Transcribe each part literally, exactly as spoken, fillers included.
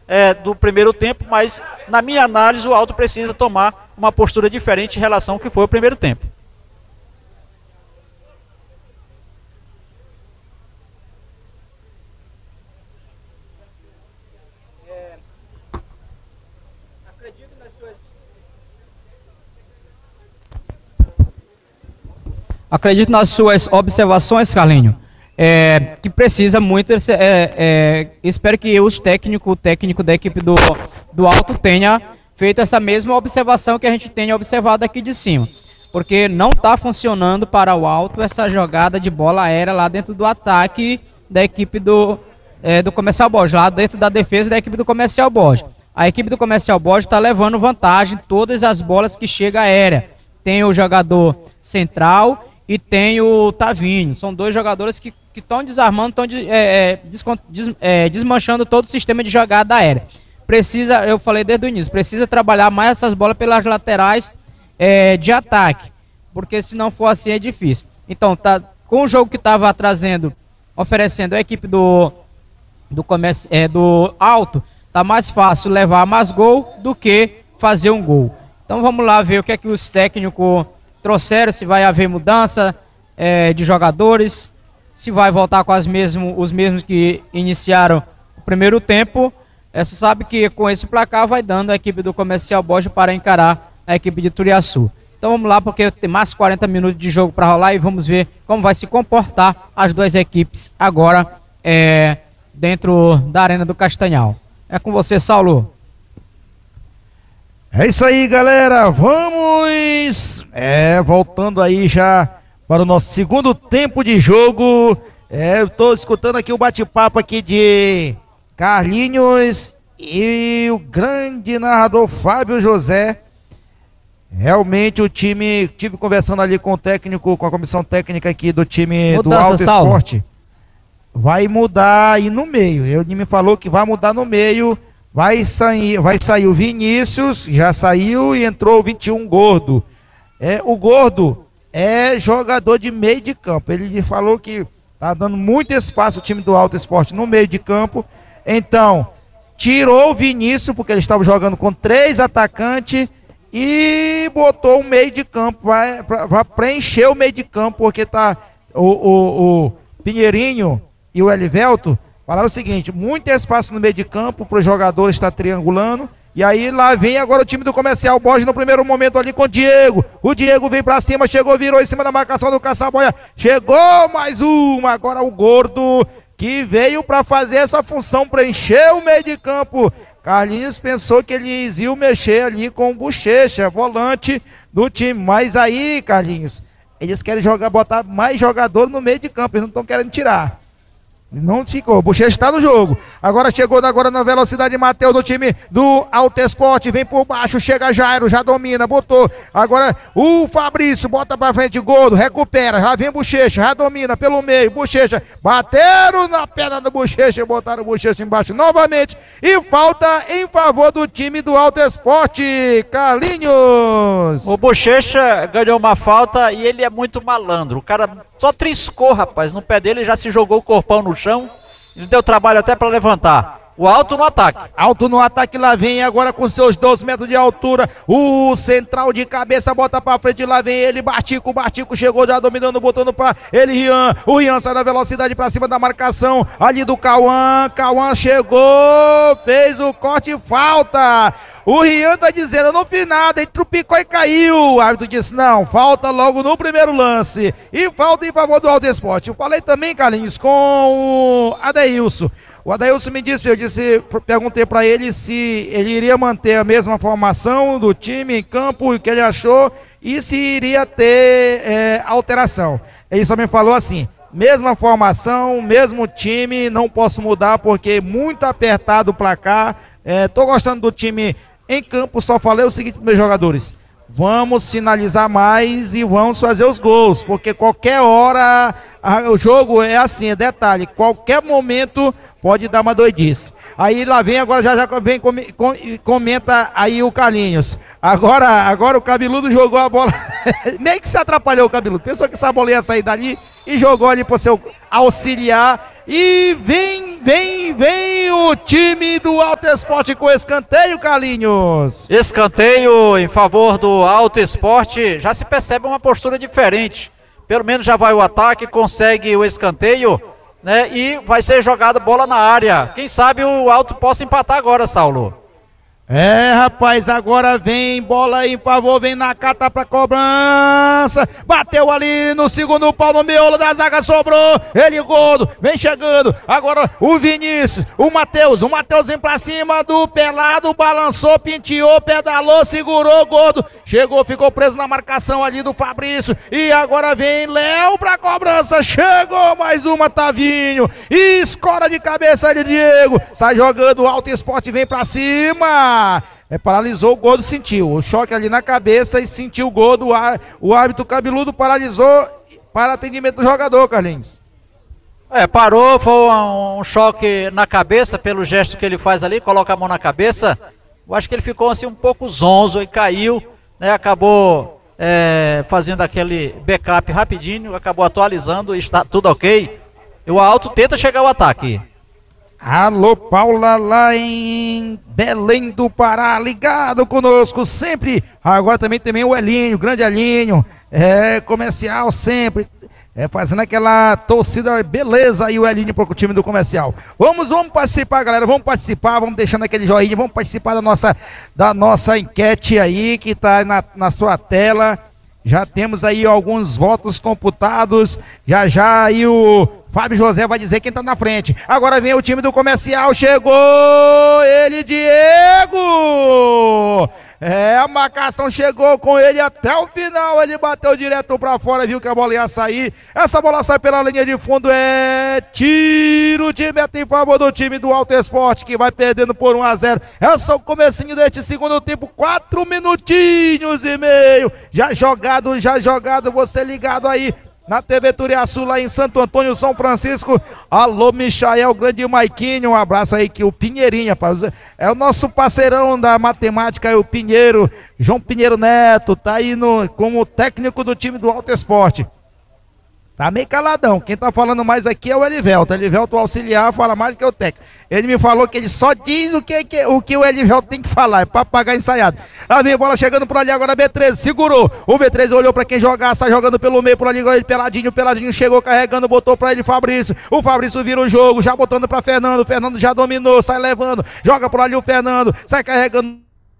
é, do primeiro tempo, mas na minha análise o Alto precisa tomar uma postura diferente em relação ao que foi o primeiro tempo. Acredito nas suas observações, Carlinho, é, que precisa muito, é, é, espero que os técnicos, o técnico da equipe do, do Alto tenha feito essa mesma observação que a gente tenha observado aqui de cima, porque não está funcionando para o Alto essa jogada de bola aérea lá dentro do ataque da equipe do, é, do Comercial Borges, lá dentro da defesa da equipe do Comercial Borges. A equipe do Comercial Borges está levando vantagem todas as bolas que chega aérea. Tem o jogador central e tem o Tavinho. São dois jogadores que estão desarmando, estão de, é, des, é, desmanchando todo o sistema de jogada aérea. Precisa, eu falei desde o início, precisa trabalhar mais essas bolas pelas laterais é, de ataque, porque se não for assim é difícil. Então, tá, com o jogo que estava trazendo, oferecendo a equipe do, do, comércio, é, do Alto, tá mais fácil levar mais gol do que fazer um gol. Então vamos lá ver o que é que os técnicos trouxeram, se vai haver mudança é, de jogadores, se vai voltar com as mesmo, os mesmos que iniciaram o primeiro tempo. É, você sabe que com esse placar vai dando a equipe do Comercial Borges para encarar a equipe de Turiaçu. Então vamos lá, porque tem mais quarenta minutos de jogo para rolar e vamos ver como vai se comportar as duas equipes agora é, dentro da Arena do Castanhal. É com você, Saulo. É isso aí, galera, vamos, é, voltando aí já para o nosso segundo tempo de jogo. É, eu tô escutando aqui o bate-papo aqui de Carlinhos e o grande narrador Fábio José. Realmente o time, tive conversando ali com o técnico, com a comissão técnica aqui do time Mudança, do Alto Esporte. Vai mudar aí no meio, ele me falou que vai mudar no meio. Vai sair, vai sair o Vinícius, já saiu e entrou o vinte e um Gordo. É, o Gordo é jogador de meio de campo. Ele falou que tá dando muito espaço o time do Alto Esporte no meio de campo. Então, tirou o Vinícius, porque ele estava jogando com três atacantes, e botou o meio de campo. Vai, vai preencher o meio de campo, porque tá o, o, o Pinheirinho e o Elivelto falaram o seguinte: muito espaço no meio de campo para os jogadores estar triangulando. E aí lá vem agora o time do Comercial Borges no primeiro momento ali com o Diego. O Diego vem para cima, chegou, virou em cima da marcação do Caçaboia. Chegou mais uma, agora o Gordo, que veio para fazer essa função, preencher o meio de campo. Carlinhos pensou que eles iam mexer ali com o Bochecha, volante do time. Mas aí, Carlinhos, eles querem jogar, botar mais jogador no meio de campo, eles não estão querendo tirar. Não ficou, o Bochecha está no jogo. Agora chegou agora na velocidade Matheus no time do Alto Esporte. Vem por baixo, chega Jairo, já domina, botou. Agora o Fabrício bota pra frente, Gordo, recupera. Já vem Bochecha, já domina pelo meio. Bochecha, bateram na perna do Bochecha e botaram o Bochecha embaixo novamente. E falta em favor do time do Alto Esporte, Carlinhos. O Bochecha ganhou uma falta e ele é muito malandro. O cara só triscou, rapaz, no pé dele, já se jogou o corpão no chão. Ele deu trabalho até para levantar. O Alto no ataque. Alto no ataque, lá vem agora com seus doze metros de altura. O central de cabeça bota pra frente, lá vem ele, Bartico, Bartico chegou já dominando, botando pra ele, Rian. O Rian sai na velocidade pra cima da marcação ali do Cauã. Cauã chegou, fez o corte, falta. O Rian tá dizendo, eu não fiz nada, ele trupicou e caiu. O árbitro disse, não, falta logo no primeiro lance. E falta em favor do Alto Esporte. Eu falei também, Carlinhos, com o Adeilson. O Adailson me disse, eu disse, perguntei para ele se ele iria manter a mesma formação do time em campo, o que ele achou, e se iria ter é, alteração. Ele só me falou assim, mesma formação, mesmo time, não posso mudar porque muito apertado o placar. É, tô gostando do time em campo, só falei o seguinte para meus jogadores, vamos finalizar mais e vamos fazer os gols, porque qualquer hora a, o jogo é assim, é detalhe, qualquer momento pode dar uma doidice. Aí lá vem, agora já, já vem, comenta aí o Carlinhos. Agora, agora o Cabeludo jogou a bola, meio que se atrapalhou o Cabeludo. Pensou que essa bola ia sair dali e jogou ali para o seu auxiliar. E vem, vem, vem o time do Alto Esporte com escanteio, Carlinhos. Escanteio em favor do Alto Esporte. Já se percebe uma postura diferente. Pelo menos já vai o ataque, consegue o escanteio, né? E vai ser jogada bola na área. Quem sabe o Alto possa empatar agora, Saulo. É, rapaz, agora vem bola em favor, vem na cata pra cobrança, bateu ali no segundo pau, no miolo da zaga, sobrou, ele Gordo, vem chegando, agora o Vinícius, o Matheus, o Matheus vem pra cima do Pelado, balançou, penteou, pedalou, segurou, Gordo, chegou, ficou preso na marcação ali do Fabrício, e agora vem Léo pra cobrança, chegou mais uma, Tavinho, e escora de cabeça de Diego, sai jogando, o Alto Esporte vem pra cima. É, paralisou, o Gordo sentiu o choque ali na cabeça e sentiu o Gordo, o árbitro cabeludo paralisou para atendimento do jogador, Carlinhos. É, parou, foi um, um choque na cabeça pelo gesto que ele faz ali, coloca a mão na cabeça. Eu acho que ele ficou assim um pouco zonzo e caiu, né, acabou é, fazendo aquele backup rapidinho, acabou atualizando, está tudo ok. E o Alto tenta chegar ao ataque. Alô, Paula, lá em Belém do Pará, ligado conosco sempre. Agora também também o Elinho, grande Elinho, é comercial sempre, é fazendo aquela torcida, beleza aí o Elinho para o time do comercial. Vamos, vamos participar, galera, vamos participar, vamos deixando aquele joinha, vamos participar da nossa, da nossa enquete aí que está na, na sua tela. Já temos aí alguns votos computados, já já aí o Fábio José vai dizer quem tá na frente. Agora vem o time do comercial, chegou ele, Diego! É, a marcação chegou com ele até o final, ele bateu direto pra fora, viu que a bola ia sair. Essa bola sai pela linha de fundo, é tiro de meta em favor do time do Alto Esporte, que vai perdendo por um a zero. É só o comecinho deste segundo tempo, quatro minutinhos e meio. Já jogado, já jogado, você ligado aí na T V Turiaçu, lá em Santo Antônio, São Francisco. Alô, Michael, grande Maiquinho, um abraço aí, que o Pinheirinho, rapaz, é o nosso parceirão da matemática, é o Pinheiro, João Pinheiro Neto, tá aí no, como técnico do time do Alto Esporte. Tá meio caladão, quem tá falando mais aqui é o Elivelto, Elivelto, o auxiliar, fala mais do que o técnico. Ele me falou que ele só diz o que, que, o, que o Elivelto tem que falar, é papagaio ensaiado. Lá vem a bola chegando por ali, agora B treze, segurou, o B treze olhou pra quem jogar, sai jogando pelo meio, por ali, ele peladinho, peladinho, chegou carregando, botou pra ele Fabrício, o Fabrício vira o jogo, já botando pra Fernando, o Fernando já dominou, sai levando, joga por ali o Fernando, sai carregando.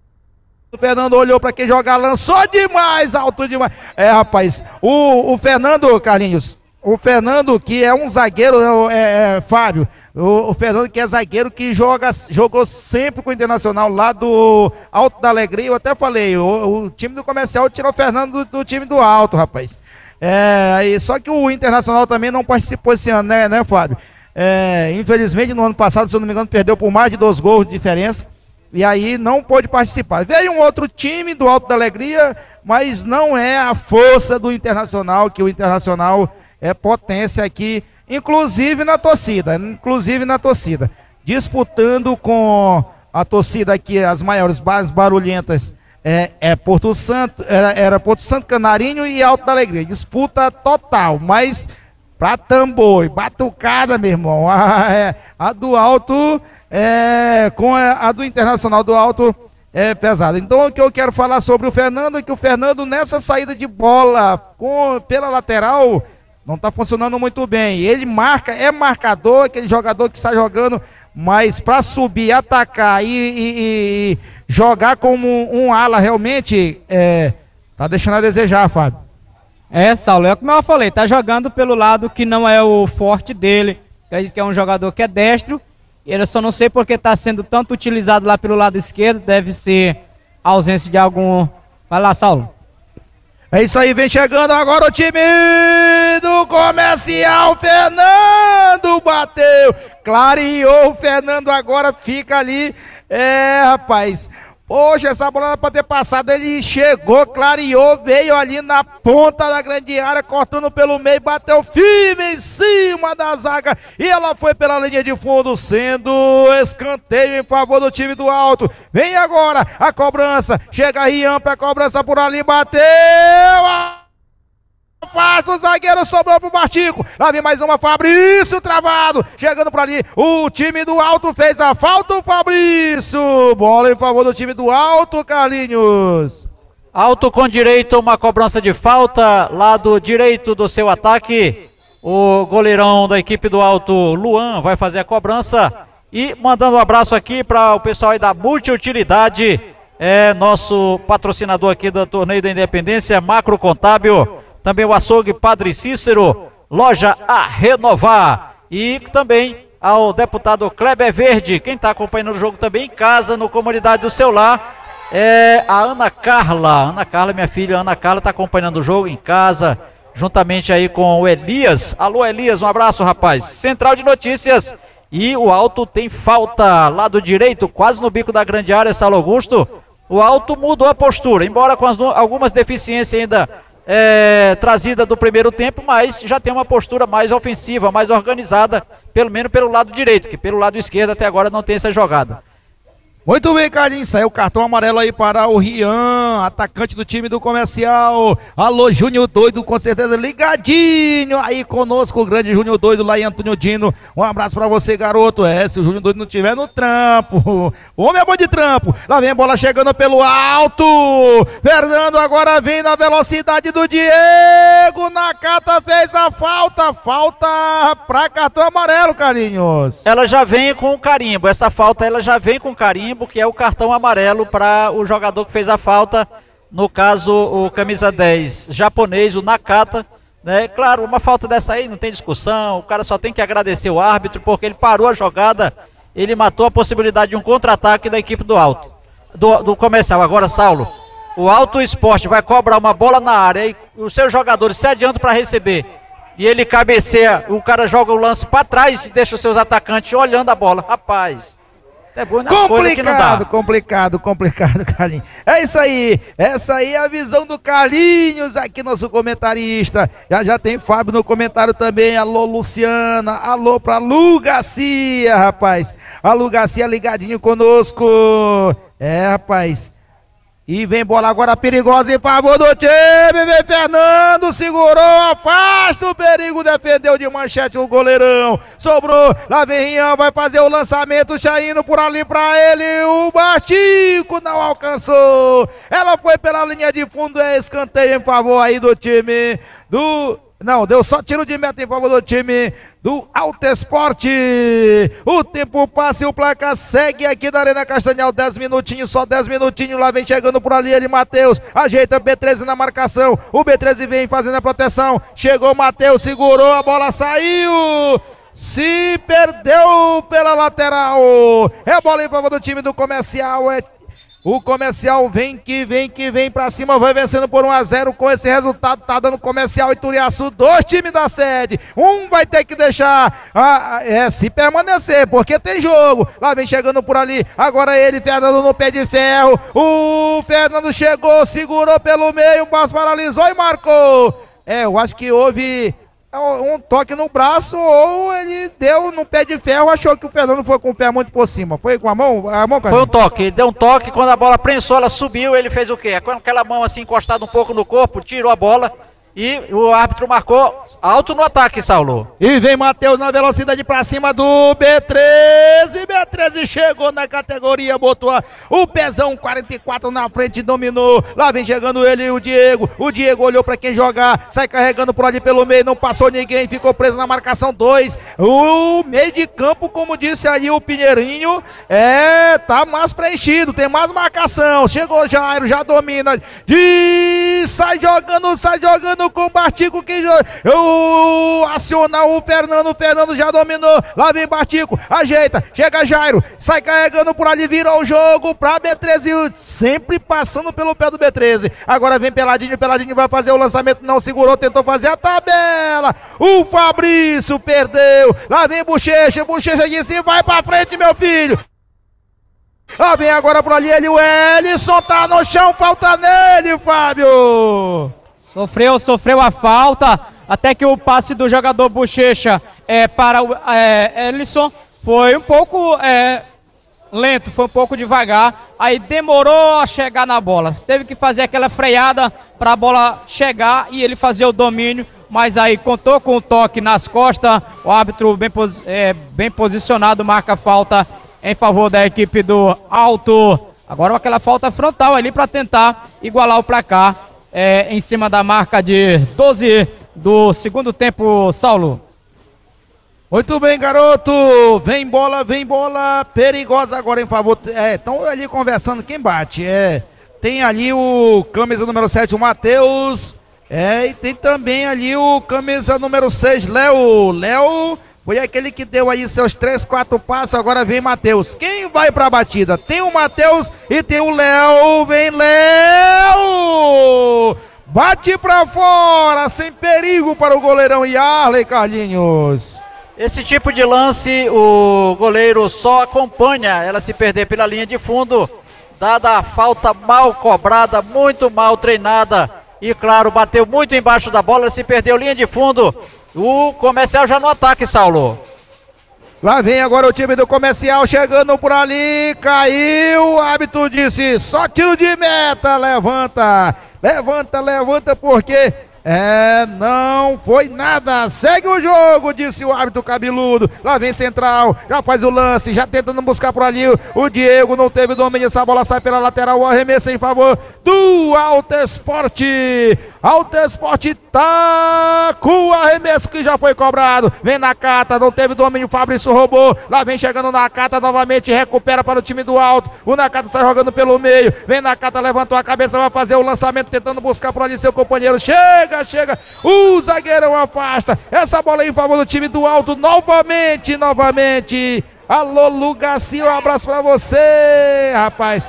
O Fernando olhou para quem jogar, lançou demais, alto demais. É, rapaz, o, o Fernando, Carlinhos, o Fernando que é um zagueiro, é, é, Fábio, o, o Fernando que é zagueiro que joga, jogou sempre com o Internacional lá do Alto da Alegria. Eu até falei, o, o time do comercial tirou o Fernando do, do time do Alto, rapaz. É, e só que o Internacional também não participou esse ano, né, né, Fábio? É, infelizmente no ano passado, se eu não me engano, perdeu por mais de dois gols de diferença. E aí não pôde participar. Veio um outro time do Alto da Alegria, mas não é a força do Internacional, que o Internacional é potência aqui, inclusive na torcida, inclusive na torcida. Disputando com a torcida aqui, as maiores bases barulhentas, é, é Porto Santo, era, era Porto Santo, Canarinho e Alto da Alegria. Disputa total, mas pra tambor e batucada, meu irmão, a, a do Alto... É, com a, a do Internacional do Alto é pesada. Então o que eu quero falar sobre o Fernando é que o Fernando nessa saída de bola com, pela lateral não está funcionando muito bem. Ele marca, é marcador, aquele jogador que está jogando, mas para subir, atacar e, e, e jogar como um, um ala realmente é, tá deixando a desejar, Fábio. É, Saulo, é como eu falei, tá jogando pelo lado que não é o forte dele, que é um jogador que é destro. Eu só não sei porque está sendo tanto utilizado lá pelo lado esquerdo, deve ser a ausência de algum... Vai lá, Saulo. É isso aí, vem chegando agora o time do comercial, Fernando bateu, clareou, o Fernando agora fica ali, é, rapaz... Poxa, essa bola era pra ter passado, ele chegou, clareou, veio ali na ponta da grande área, cortando pelo meio, bateu firme em cima da zaga e ela foi pela linha de fundo, sendo escanteio em favor do time do Alto. Vem agora a cobrança, chega Rian pra cobrança por ali, bateu! afasta o zagueiro, sobrou pro Bartico. Lá vem mais uma, Fabrício travado, chegando por ali, o time do Alto fez a falta, o Fabrício. Bola em favor do time do Alto, Carlinhos. Alto com direito a uma cobrança de falta, lado direito do seu ataque. O goleirão da equipe do Alto, Luan, vai fazer a cobrança. E mandando um abraço aqui para o pessoal aí da Multiutilidade, é nosso patrocinador aqui do Torneio da Independência, Macro Contábil. Também o açougue Padre Cícero, loja a renovar. E também ao deputado Kleber Verde, quem está acompanhando o jogo também em casa, no Comunidade do Seu Lar, é a Ana Carla. Ana Carla, minha filha Ana Carla, está acompanhando o jogo em casa, juntamente aí com o Elias. Alô Elias, um abraço rapaz. Central de Notícias. E o Alto tem falta, lado direito, quase no bico da grande área, Saulo Augusto. O Alto mudou a postura, embora com as, algumas deficiências ainda é, trazida do primeiro tempo, mas já tem uma postura mais ofensiva, mais organizada, pelo menos pelo lado direito, que pelo lado esquerdo até agora não tem essa jogada. Muito bem, Carlinhos, saiu o cartão amarelo aí para o Rian, atacante do time do Comercial. Alô, Júnior Doido, com certeza ligadinho aí conosco, o grande Júnior Doido lá em Antônio Dino. Um abraço para você, garoto. É, se o Júnior Doido não tiver no trampo, o homem é bom de trampo. Lá vem a bola chegando pelo alto. Fernando agora vem na velocidade do Diego. Nakata fez a falta, falta para cartão amarelo, Carlinhos. Ela já vem com carimbo, essa falta ela já vem com carimbo, que é o cartão amarelo para o jogador que fez a falta, no caso o camisa dez japonês, o Nakata, né? Claro, uma falta dessa aí não tem discussão, o cara só tem que agradecer o árbitro, porque ele parou a jogada, ele matou a possibilidade de um contra-ataque da equipe do Alto, do, do Comercial. Agora, Saulo, o Alto Esporte vai cobrar uma bola na área e os seus jogadores se adiantam para receber, e ele cabeceia, o cara joga o lance para trás e deixa os seus atacantes olhando a bola. Rapaz, é bom nas complicado, complicado, complicado, Carlinhos. É isso aí, essa aí é a visão do Carlinhos, aqui nosso comentarista. Já já tem Fábio no comentário também. Alô, Luciana, alô pra Lu Garcia, rapaz. A Lu Garcia ligadinho conosco. É, rapaz. E vem bola agora perigosa em favor do time, vem Fernando, segurou, afasta o perigo, defendeu de manchete o goleirão, sobrou, lá vem Rian, vai fazer o lançamento, já indo por ali pra ele, o Bartico não alcançou, ela foi pela linha de fundo, é escanteio em favor aí do time do... Não, deu só tiro de meta em favor do time do Alto Esporte. O tempo passa e o placar segue aqui na Arena Castanhal. dez minutinhos, só dez minutinhos. Lá vem chegando por ali ele, Matheus. Ajeita o B treze na marcação. O B treze vem fazendo a proteção. Chegou o Matheus, segurou, a bola saiu. Se perdeu pela lateral. É bola em favor do time do Comercial. É O Comercial vem que vem que vem pra cima, vai vencendo por um a zero. Com esse resultado tá dando Comercial e Turiaçu, dois times da sede. Um vai ter que deixar a, é, se permanecer, porque tem jogo. Lá vem chegando por ali, agora ele, Fernando no pé de ferro. O Fernando chegou, segurou pelo meio, o passo paralisou e marcou. É, eu acho que houve um toque no braço, ou ele deu no pé de ferro, achou que o Fernando foi com o pé muito por cima. Foi com a mão? A mão, foi um toque, ele deu um toque, quando a bola prensou, ela subiu, ele fez o quê? Com aquela mão assim encostada um pouco no corpo, tirou a bola e o árbitro marcou alto no ataque, Saulo. E vem Matheus na velocidade pra cima do B treze, B treze chegou na categoria, botou a, o pezão quarenta e quatro na frente, dominou. Lá vem chegando ele, o Diego, o Diego olhou pra quem jogar, sai carregando por ali pelo meio, não passou ninguém, ficou preso na marcação dois. O meio de campo, como disse aí o Pinheirinho, é, tá mais preenchido, tem mais marcação. Chegou Jairo, já domina, de, sai jogando, sai jogando com o Bartico, que eu acionar o Fernando, o Fernando já dominou, lá vem Bartico, ajeita, chega Jairo, sai carregando por ali, virou o jogo pra B treze, sempre passando pelo pé do B treze, agora vem Peladinho, Peladinho vai fazer o lançamento, não segurou, tentou fazer a tabela, o Fabrício perdeu, lá vem Bochecha, Bochecha disse, vai pra frente meu filho. Lá vem agora por ali ele, o Ellison tá no chão, falta nele, Fábio. Sofreu, sofreu a falta, até que o passe do jogador Bochecha é, para o é, Ellison foi um pouco é, lento, foi um pouco devagar, aí demorou a chegar na bola, teve que fazer aquela freada para a bola chegar e ele fazer o domínio, mas aí contou com o toque nas costas, o árbitro bem, pos é, bem posicionado marca falta em favor da equipe do Alto. Agora aquela falta frontal ali para tentar igualar o placar é, em cima da marca de doze do segundo tempo, Saulo. Muito bem, garoto. Vem bola, vem bola perigosa agora em favor. É, estão ali conversando quem bate. É, tem ali o camisa número sete, o Matheus. É, e tem também ali o camisa número seis, Léo. Léo foi aquele que deu aí seus três, quatro passos, agora vem Matheus. Quem vai pra batida? Tem o Matheus e tem o Léo. Vem Léo! Bate pra fora, sem perigo para o goleirão Yarley, Carlinhos. Esse tipo de lance o goleiro só acompanha ela se perder pela linha de fundo, dada a falta mal cobrada, muito mal treinada. E claro, bateu muito embaixo da bola, se perdeu linha de fundo. O Comercial já no ataque, Saulo. Lá vem agora o time do Comercial chegando por ali, caiu, o árbitro disse, só tiro de meta, levanta, levanta, levanta, porque é, não foi nada, segue o jogo, disse o árbitro cabeludo. Lá vem Central, já faz o lance, já tentando buscar por ali, o Diego não teve domínio, essa bola sai pela lateral, o arremesso em favor do Alto Esporte. Alto Esporte tá com o arremesso que já foi cobrado. Vem na cata, não teve domínio, Fabrício roubou. Lá vem chegando na cata novamente, recupera para o time do Alto. O Nakata sai jogando pelo meio. Vem na cata, levantou a cabeça, vai fazer o lançamento, tentando buscar por ali seu companheiro. Chega, chega. O zagueirão afasta. Essa bola em favor do time do Alto novamente, novamente. Alô, Lugaci, um abraço para você, rapaz.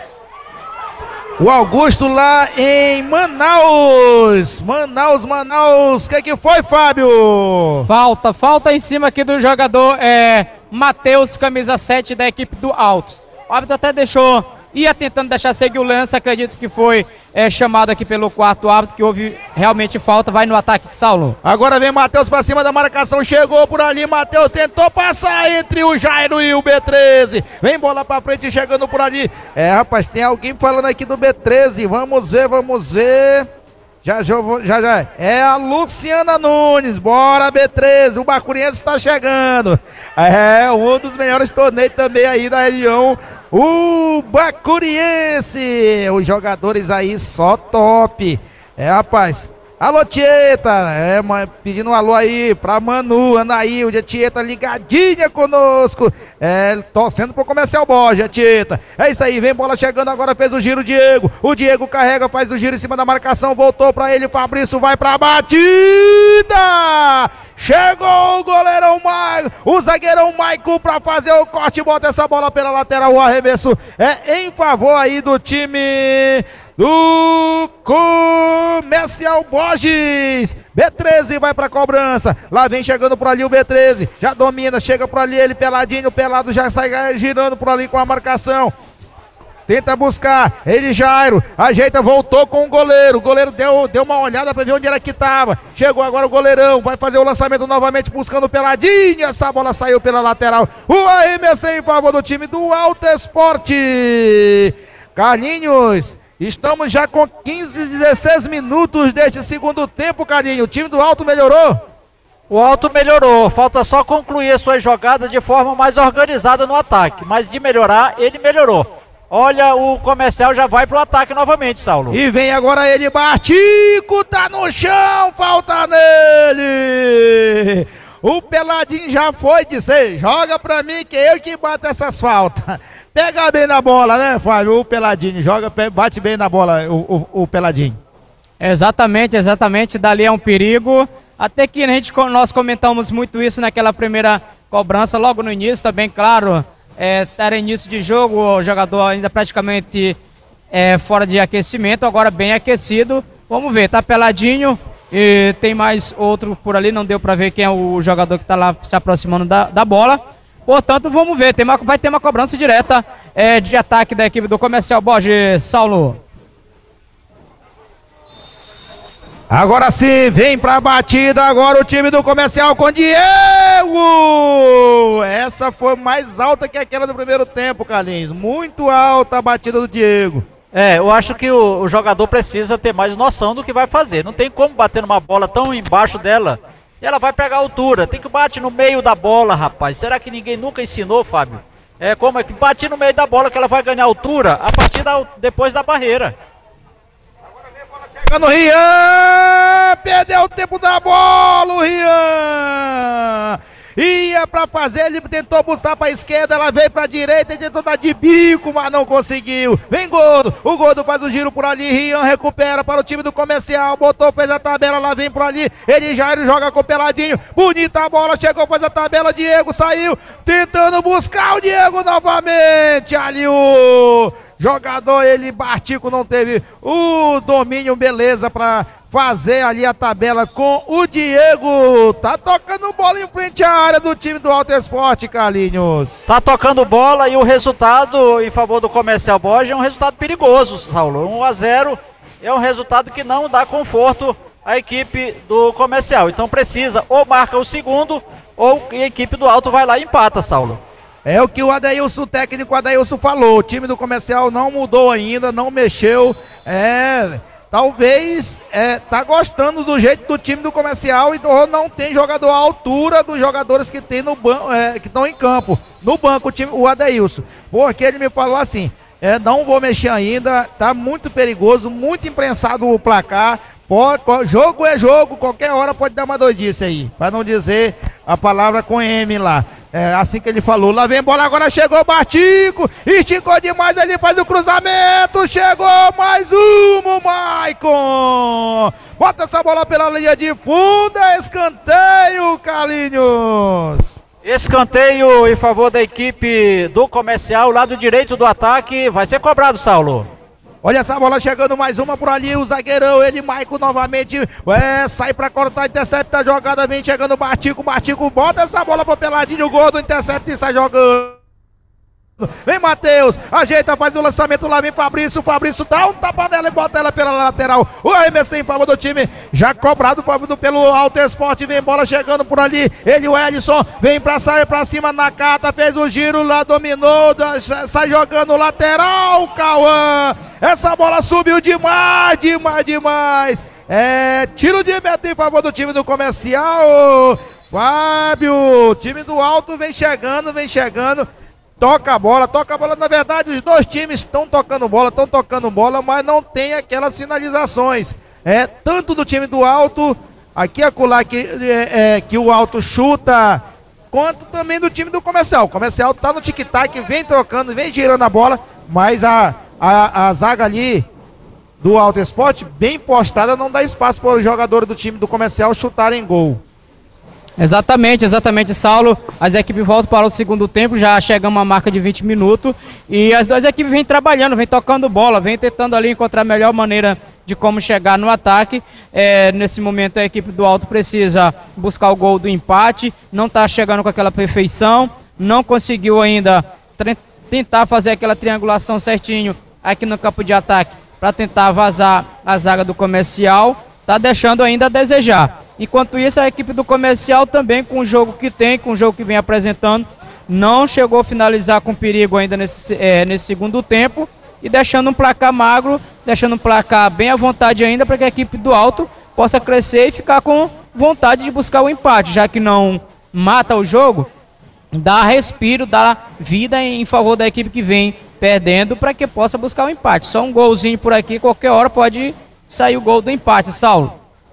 O Augusto lá em Manaus. Manaus, Manaus. O que que foi, Fábio? Falta, falta em cima aqui do jogador é, Matheus, camisa sete da equipe do Altos. O árbitro até deixou, ia tentando deixar seguir o lance, acredito que foi é, chamado aqui pelo quarto árbitro, que houve realmente falta, vai no ataque, Saulo. Agora vem Matheus pra cima da marcação, chegou por ali, Matheus tentou passar entre o Jairo e o B treze. Vem bola pra frente, chegando por ali. É, rapaz, tem alguém falando aqui do B treze, vamos ver, vamos ver. Já, já, já, já. É a Luciana Nunes, bora B treze, o Bacuriense está chegando. É, um dos melhores torneios também aí da região. O Bacuriense, os jogadores aí só top. É, rapaz, alô Tieta, é, pedindo um alô aí pra Manu, Anaíldia, Tieta ligadinha conosco, é, torcendo pro Comercial Borja, Tieta. É isso aí, vem bola chegando agora, fez o giro o Diego, o Diego carrega, faz o giro em cima da marcação, voltou pra ele, Fabrício vai pra batida! Chegou o goleirão Maicon, o zagueirão Maicon pra fazer o corte, bota essa bola pela lateral, o arremesso é em favor aí do time do Comercial Borges. B treze vai pra cobrança, lá vem chegando por ali o B treze, já domina, chega por ali ele peladinho, pelado já sai girando por ali com a marcação. Tenta buscar, ele Jairo, ajeita, voltou com o goleiro, o goleiro deu, deu uma olhada para ver onde era que estava, chegou agora o goleirão, vai fazer o lançamento novamente buscando peladinho, essa bola saiu pela lateral, o arremesso em favor do time do Alto Esporte. Carlinhos, estamos já com quinze, dezesseis minutos deste segundo tempo, Carlinhos, o time do Alto melhorou? O Alto melhorou, falta só concluir as suas jogadas de forma mais organizada no ataque, mas de melhorar, ele melhorou. Olha, o Comercial já vai pro ataque novamente, Saulo. E vem agora ele, Bartico, tá no chão, falta nele. O Peladinho já foi dizer, joga pra mim que eu que bato essas faltas. Pega bem na bola, né, Fábio? O Peladinho joga, bate bem na bola, o, o, o Peladinho. Exatamente, exatamente, dali é um perigo. Até que a gente, nós comentamos muito isso naquela primeira cobrança, logo no início, também, claro. É, era início de jogo, o jogador ainda praticamente é, fora de aquecimento, agora bem aquecido. Vamos ver, tá peladinho e tem mais outro por ali, não deu para ver quem é o jogador que tá lá se aproximando da, da bola. Portanto, vamos ver, tem uma, vai ter uma cobrança direta é, de ataque da equipe do Comercial Borges, Saulo. Agora sim, vem pra batida, agora o time do Comercial com Diego! Essa foi mais alta que aquela do primeiro tempo, Carlinhos. Muito alta a batida do Diego. É, eu acho que o, o jogador precisa ter mais noção do que vai fazer. Não tem como bater numa bola tão embaixo dela e ela vai pegar altura. Tem que bater no meio da bola, rapaz. Será que ninguém nunca ensinou, Fábio? É, como é que bate no meio da bola que ela vai ganhar altura a partir da, depois da barreira. Chegando o Rian, perdeu o tempo da bola, o Rian. Ia pra fazer, ele tentou buscar pra esquerda, ela veio pra direita e tentou dar de bico, mas não conseguiu. Vem Gordo, o Gordo faz o giro por ali, Rian recupera para o time do Comercial, botou, fez a tabela, lá vem por ali, ele já ele joga com o Peladinho, bonita a bola, chegou, fez a tabela, Diego saiu, tentando buscar o Diego novamente, ali o jogador, ele, Bartico, não teve o domínio, beleza, pra fazer ali a tabela com o Diego. Tá tocando bola em frente à área do time do Alto Esporte, Carlinhos. Tá tocando bola e o resultado em favor do Comercial Borges é um resultado perigoso, Saulo. um a zero é um resultado que não dá conforto à equipe do Comercial. Então precisa ou marca o segundo ou a equipe do Alto vai lá e empata, Saulo. É o que o Adeilson, o técnico Adeilson falou. O time do Comercial não mudou ainda, não mexeu. É... Talvez é, tá gostando do jeito do time do Comercial e não tem jogador à altura dos jogadores que tem no banco, é, que estão em campo. No banco o, time, o Adeilson. Porque ele me falou assim, é, não vou mexer ainda, tá muito perigoso, muito imprensado o placar. Pode, jogo é jogo, qualquer hora pode dar uma doidice aí, para não dizer a palavra com M lá. É assim que ele falou. Lá vem bola, agora chegou o Bartico, esticou demais, ele faz o cruzamento, chegou mais um, Maicon. Bota essa bola pela linha de fundo, escanteio, Carlinhos. Escanteio em favor da equipe do Comercial, lado direito do ataque, vai ser cobrado, Saulo. Olha essa bola chegando, mais uma por ali, o zagueirão, ele, Maicon novamente, é, sai pra cortar, intercepta a jogada, vem chegando o Bartico, Bartico bota essa bola pro Peladinho, o Gordo intercepta e sai jogando. Vem Matheus, ajeita, faz o lançamento, lá vem Fabrício, Fabrício dá um tapa dela e bota ela pela lateral. O arremesso em favor do time, já cobrado pelo Alto Esporte, vem bola chegando por ali, ele, o Ellison, vem pra sair pra cima na cata, fez o giro lá, dominou, sai jogando lateral, Cauã. Essa bola subiu demais, demais, demais. É, tiro de meta em favor do time do Comercial. Fábio, time do Alto vem chegando, vem chegando. Toca a bola, toca a bola. Na verdade, os dois times estão tocando bola, estão tocando bola, mas não tem aquelas finalizações. É, tanto do time do Alto, aqui acolá que, é, é, que o Alto chuta, quanto também do time do Comercial. O Comercial tá no tic-tac, vem trocando, vem girando a bola, mas a, a, a zaga ali do Alto Esporte, bem postada, não dá espaço para os jogadores do time do Comercial chutarem gol. Exatamente, exatamente, Saulo. As equipes voltam para o segundo tempo, já chegamos a marca de vinte minutos e as duas equipes vêm trabalhando, vêm tocando bola, vêm tentando ali encontrar a melhor maneira de como chegar no ataque. É, nesse momento a equipe do Alto precisa buscar o gol do empate, não está chegando com aquela perfeição, não conseguiu ainda tentar fazer aquela triangulação certinho aqui no campo de ataque para tentar vazar a zaga do Comercial, está deixando ainda a desejar. Enquanto isso, a equipe do Comercial também, com o jogo que tem, com o jogo que vem apresentando, não chegou a finalizar com perigo ainda nesse, é, nesse segundo tempo e deixando um placar magro, deixando um placar bem à vontade ainda para que a equipe do Alto possa crescer e ficar com vontade de buscar o empate, já que não mata o jogo, dá respiro, dá vida em favor da equipe que vem perdendo para que possa buscar o empate. Só um golzinho por aqui, qualquer hora pode sair o gol do empate, Saulo.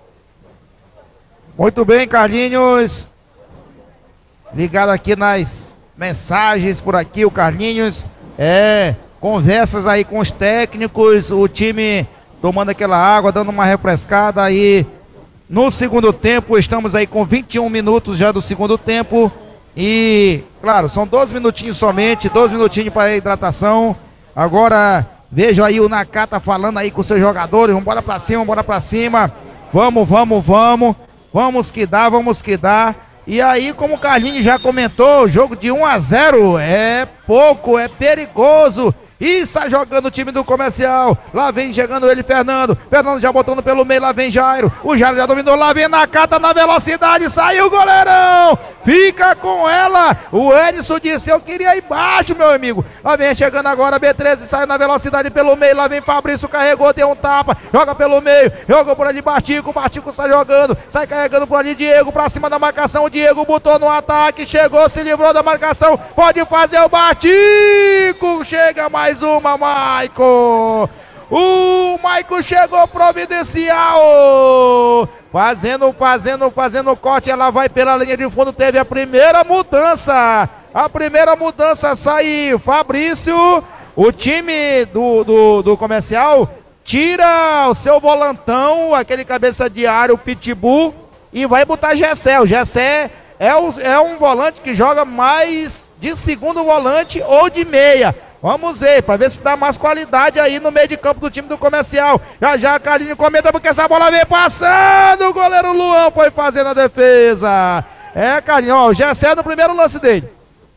Muito bem, Carlinhos. Ligado aqui nas mensagens por aqui, o Carlinhos. É, conversas aí com os técnicos, o time tomando aquela água, dando uma refrescada aí. No segundo tempo, estamos aí com vinte e um minutos já do segundo tempo. E, claro, são doze minutinhos somente, doze minutinhos para a hidratação. Agora, vejo aí o Nakata falando aí com seus jogadores. Vambora pra cima, vambora pra cima. Vamos, vamos, vamos. Vamos que dá, vamos que dá. E aí, como o Carlinhos já comentou, jogo de um a zero é pouco, é perigoso. E sai jogando o time do Comercial. Lá vem chegando ele, Fernando. Fernando já botando pelo meio, lá vem Jairo. O Jairo já dominou, lá vem Nakata na velocidade. Saiu o goleirão. Fica com ela. O Edson disse, eu queria ir baixo, meu amigo. Lá vem chegando agora B treze, sai na velocidade pelo meio. Lá vem Fabrício, carregou, deu um tapa. Joga pelo meio, joga por ali Bartico. Bartico sai jogando, sai carregando por ali Diego. Pra cima da marcação, o Diego botou no ataque. Chegou, se livrou da marcação. Pode fazer o Bartico. Chega mais uma, Maico. O Maico chegou providencial. Fazendo, fazendo, fazendo corte. Ela vai pela linha de fundo. Teve a primeira mudança. A primeira mudança sai Fabrício. O time do, do, do Comercial tira o seu volantão, aquele cabeça de área, o Pitbull, e vai botar Gessé. O Gessé é, o, é um volante que joga mais de segundo volante ou de meia. Vamos ver, para ver se dá mais qualidade aí no meio de campo do time do Comercial. Já já Carlinho comenta porque essa bola vem passando. O goleiro Luan foi fazendo a defesa. É, Carlinho, ó, o Gessé no primeiro lance dele.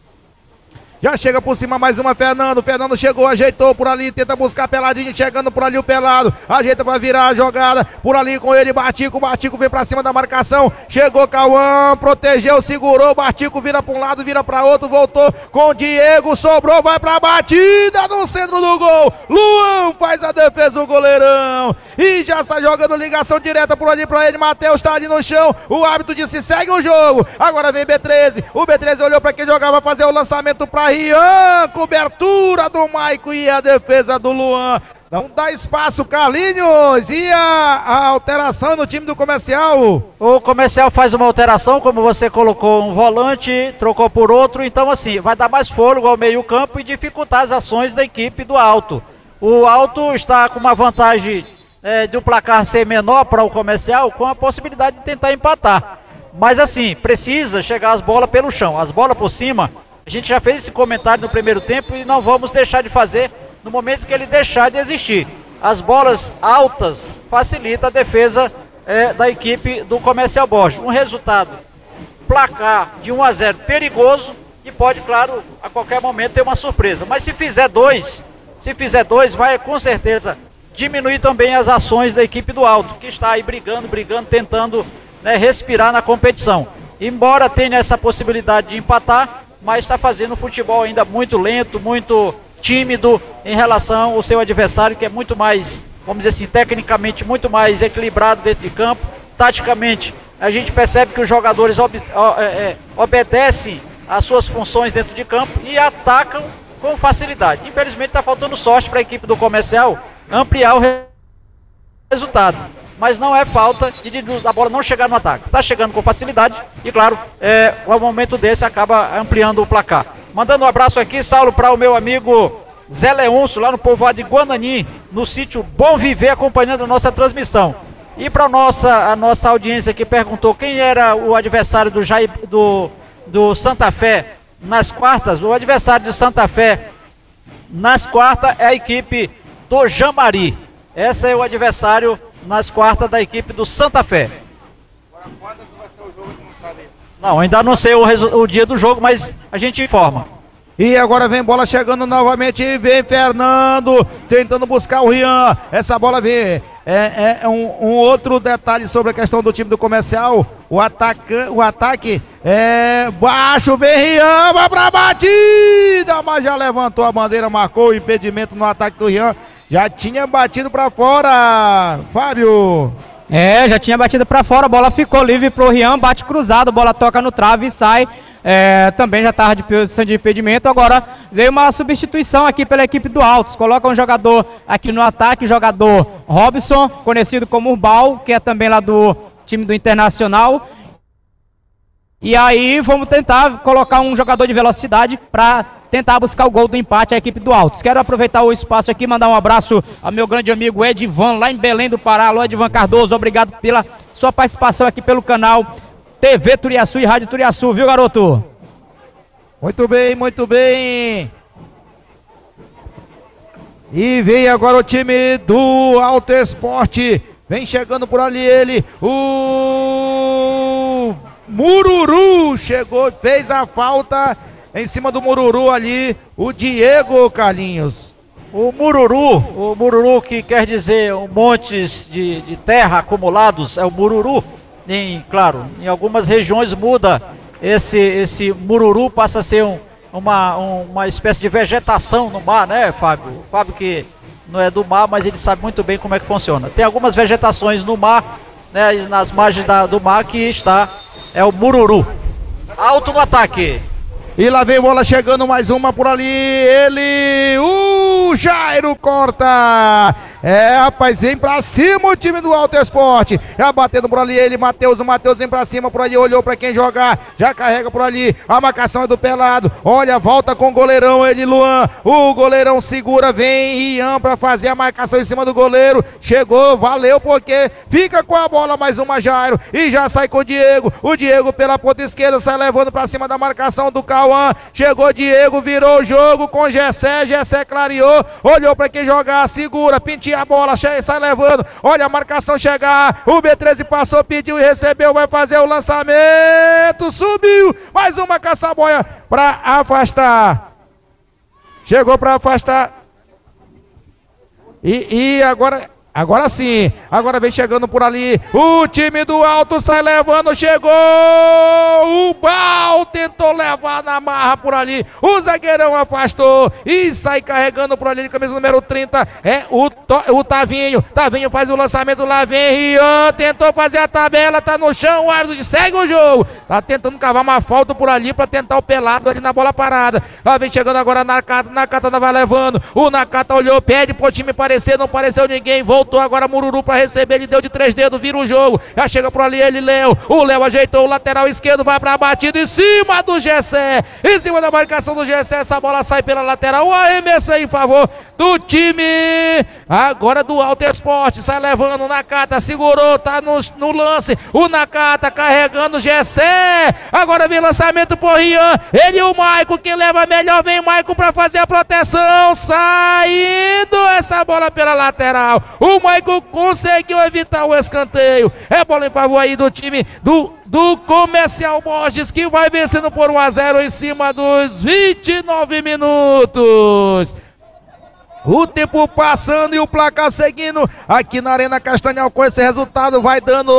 Já chega por cima mais uma, Fernando. Fernando chegou, ajeitou por ali, tenta buscar Peladinho, chegando por ali o Pelado. Ajeita pra virar a jogada. Por ali com ele, Bartico. Bartico vem pra cima da marcação. Chegou Cauã, protegeu, segurou. Bartico vira pra um lado, vira pra outro. Voltou com o Diego, sobrou, vai pra batida no centro do gol. Luan faz a defesa, o goleirão. E já sai jogando ligação direta por ali pra ele. Matheus tá ali no chão. O árbitro disse: segue o jogo. Agora vem B treze. O B treze olhou pra quem jogava, fazer o lançamento pra Rian, cobertura do Maico e a defesa do Luan. Não dá espaço, Carlinhos. E a, a alteração no time do Comercial? O Comercial faz uma alteração, como você colocou um volante, trocou por outro. Então assim, vai dar mais fôlego ao meio campo e dificultar as ações da equipe do Alto. O Alto está com uma vantagem é, do placar ser menor para o Comercial, com a possibilidade de tentar empatar. Mas assim, precisa chegar as bolas pelo chão. As bolas por cima, a gente já fez esse comentário no primeiro tempo e não vamos deixar de fazer no momento que ele deixar de existir. As bolas altas facilitam a defesa é, da equipe do Comercial Borges. Um resultado, placar de um a zero perigoso e pode, claro, a qualquer momento ter uma surpresa. Mas se fizer dois, se fizer dois, vai com certeza diminuir também as ações da equipe do Alto, que está aí brigando, brigando, tentando, né, respirar na competição. Embora tenha essa possibilidade de empatar, mas está fazendo um futebol ainda muito lento, muito tímido em relação ao seu adversário, que é muito mais, vamos dizer assim, tecnicamente muito mais equilibrado dentro de campo. Taticamente, a gente percebe que os jogadores ob, é, é, obedecem às suas funções dentro de campo e atacam com facilidade. Infelizmente está faltando sorte para a equipe do Comercial ampliar o resultado. Mas não é falta de, de a bola não chegar no ataque. Está chegando com facilidade e, claro, é, o momento desse acaba ampliando o placar. Mandando um abraço aqui, Saulo, para o meu amigo Zé Leôncio, lá no povoado de Guanani, no sítio Bom Viver, acompanhando a nossa transmissão. E para nossa, a nossa audiência que perguntou quem era o adversário do, Jair, do, do Santa Fé nas quartas, o adversário do Santa Fé nas quartas é a equipe do Jamari. Esse é o adversário nas quartas da equipe do Santa Fé. Agora, quando vai ser o jogo, não sabe. Não, ainda não sei o, o dia do jogo, mas a gente informa. E agora vem bola chegando novamente, e vem Fernando tentando buscar o Rian. Essa bola vem. É, é um, um outro detalhe sobre a questão do time do Comercial. O, ataca, o ataque é baixo, vem Rian, vai pra batida, mas já levantou a bandeira, marcou o impedimento no ataque do Rian. Já tinha batido pra fora, Fábio. É, já tinha batido pra fora, a bola ficou livre pro Rian, bate cruzado, bola toca no trave e sai. É, também já estava de posição de impedimento. Agora veio uma substituição aqui pela equipe do Altos. Coloca um jogador aqui no ataque, jogador Robson, conhecido como Urbal, que é também lá do time do Internacional. E aí vamos tentar colocar um jogador de velocidade para tentar buscar o gol do empate à equipe do Altos. Quero aproveitar o espaço aqui, mandar um abraço ao meu grande amigo Edivan, lá em Belém do Pará. Alô, Edivan Cardoso, obrigado pela sua participação aqui pelo canal T V Turiaçu e Rádio Turiaçu, viu, garoto? Muito bem, muito bem. E vem agora o time do Alto Esporte. Vem chegando por ali ele, o Mururu chegou, fez a falta em cima do Mururu ali, o Diego, Carlinhos. O mururu, o mururu que quer dizer montes de, de terra acumulados, é o mururu. Em, claro, em algumas regiões muda, esse, esse mururu passa a ser um, uma, uma espécie de vegetação no mar, né, Fábio? O Fábio que não é do mar, mas ele sabe muito bem como é que funciona. Tem algumas vegetações no mar, né, nas margens da, do mar que está, é o mururu. Alto no ataque. E lá vem bola chegando, mais uma por ali, ele, o Jairo corta. É, rapaz, vem pra cima o time do Alto Esporte. Já batendo por ali ele, Matheus, o Matheus vem pra cima por ali, olhou pra quem jogar, já carrega por ali, a marcação é do Pelado. Olha, volta com o goleirão, ele, Luan. O goleirão segura, vem Ian pra fazer a marcação em cima do goleiro. Chegou, valeu, porque fica com a bola, mais uma Jairo. E já sai com o Diego. O Diego pela ponta esquerda sai levando pra cima da marcação do Cauã. Chegou Diego, virou o jogo com Gessé. Gessé clareou, olhou pra quem jogar, segura, pintinha a bola, sai levando, olha a marcação chegar, o B treze passou, pediu e recebeu, vai fazer o lançamento, subiu, mais uma caça-boia para afastar, chegou para afastar, e, e agora... Agora sim, agora vem chegando por ali, o time do Alto sai levando, chegou, o Bal tentou levar na marra por ali, o zagueirão afastou e sai carregando por ali, camisa número trinta, é o, o Tavinho, Tavinho faz o lançamento, lá vem Rian, tentou fazer a tabela, tá no chão, o árbitro segue o jogo, tá tentando cavar uma falta por ali para tentar o Pelado ali na bola parada, lá vem chegando agora Nakata, Nakata vai levando, o Nakata olhou, pede pro time parecer, não pareceu ninguém, voltou. Voltou agora Mururu para receber, ele deu de três dedos, vira o jogo, já chega por ali ele, Léo, o Léo ajeitou o lateral esquerdo, vai para a batida em cima do Gessé, em cima da marcação do Gessé, essa bola sai pela lateral, o arremesso em favor do time, agora do Alto Esporte, sai levando o Nakata, segurou, tá no, no lance, o Nakata carregando o Gessé, agora vem lançamento por Rian, ele e o Maico, que leva melhor, vem Maico para fazer a proteção, saindo essa bola pela lateral, o Maico conseguiu evitar o escanteio, é bola em favor aí do time do, do Comercial Borges, que vai vencendo por um a zero em cima dos vinte e nove minutos. O tempo passando e o placar seguindo aqui na Arena Castanhal. Com esse resultado vai dando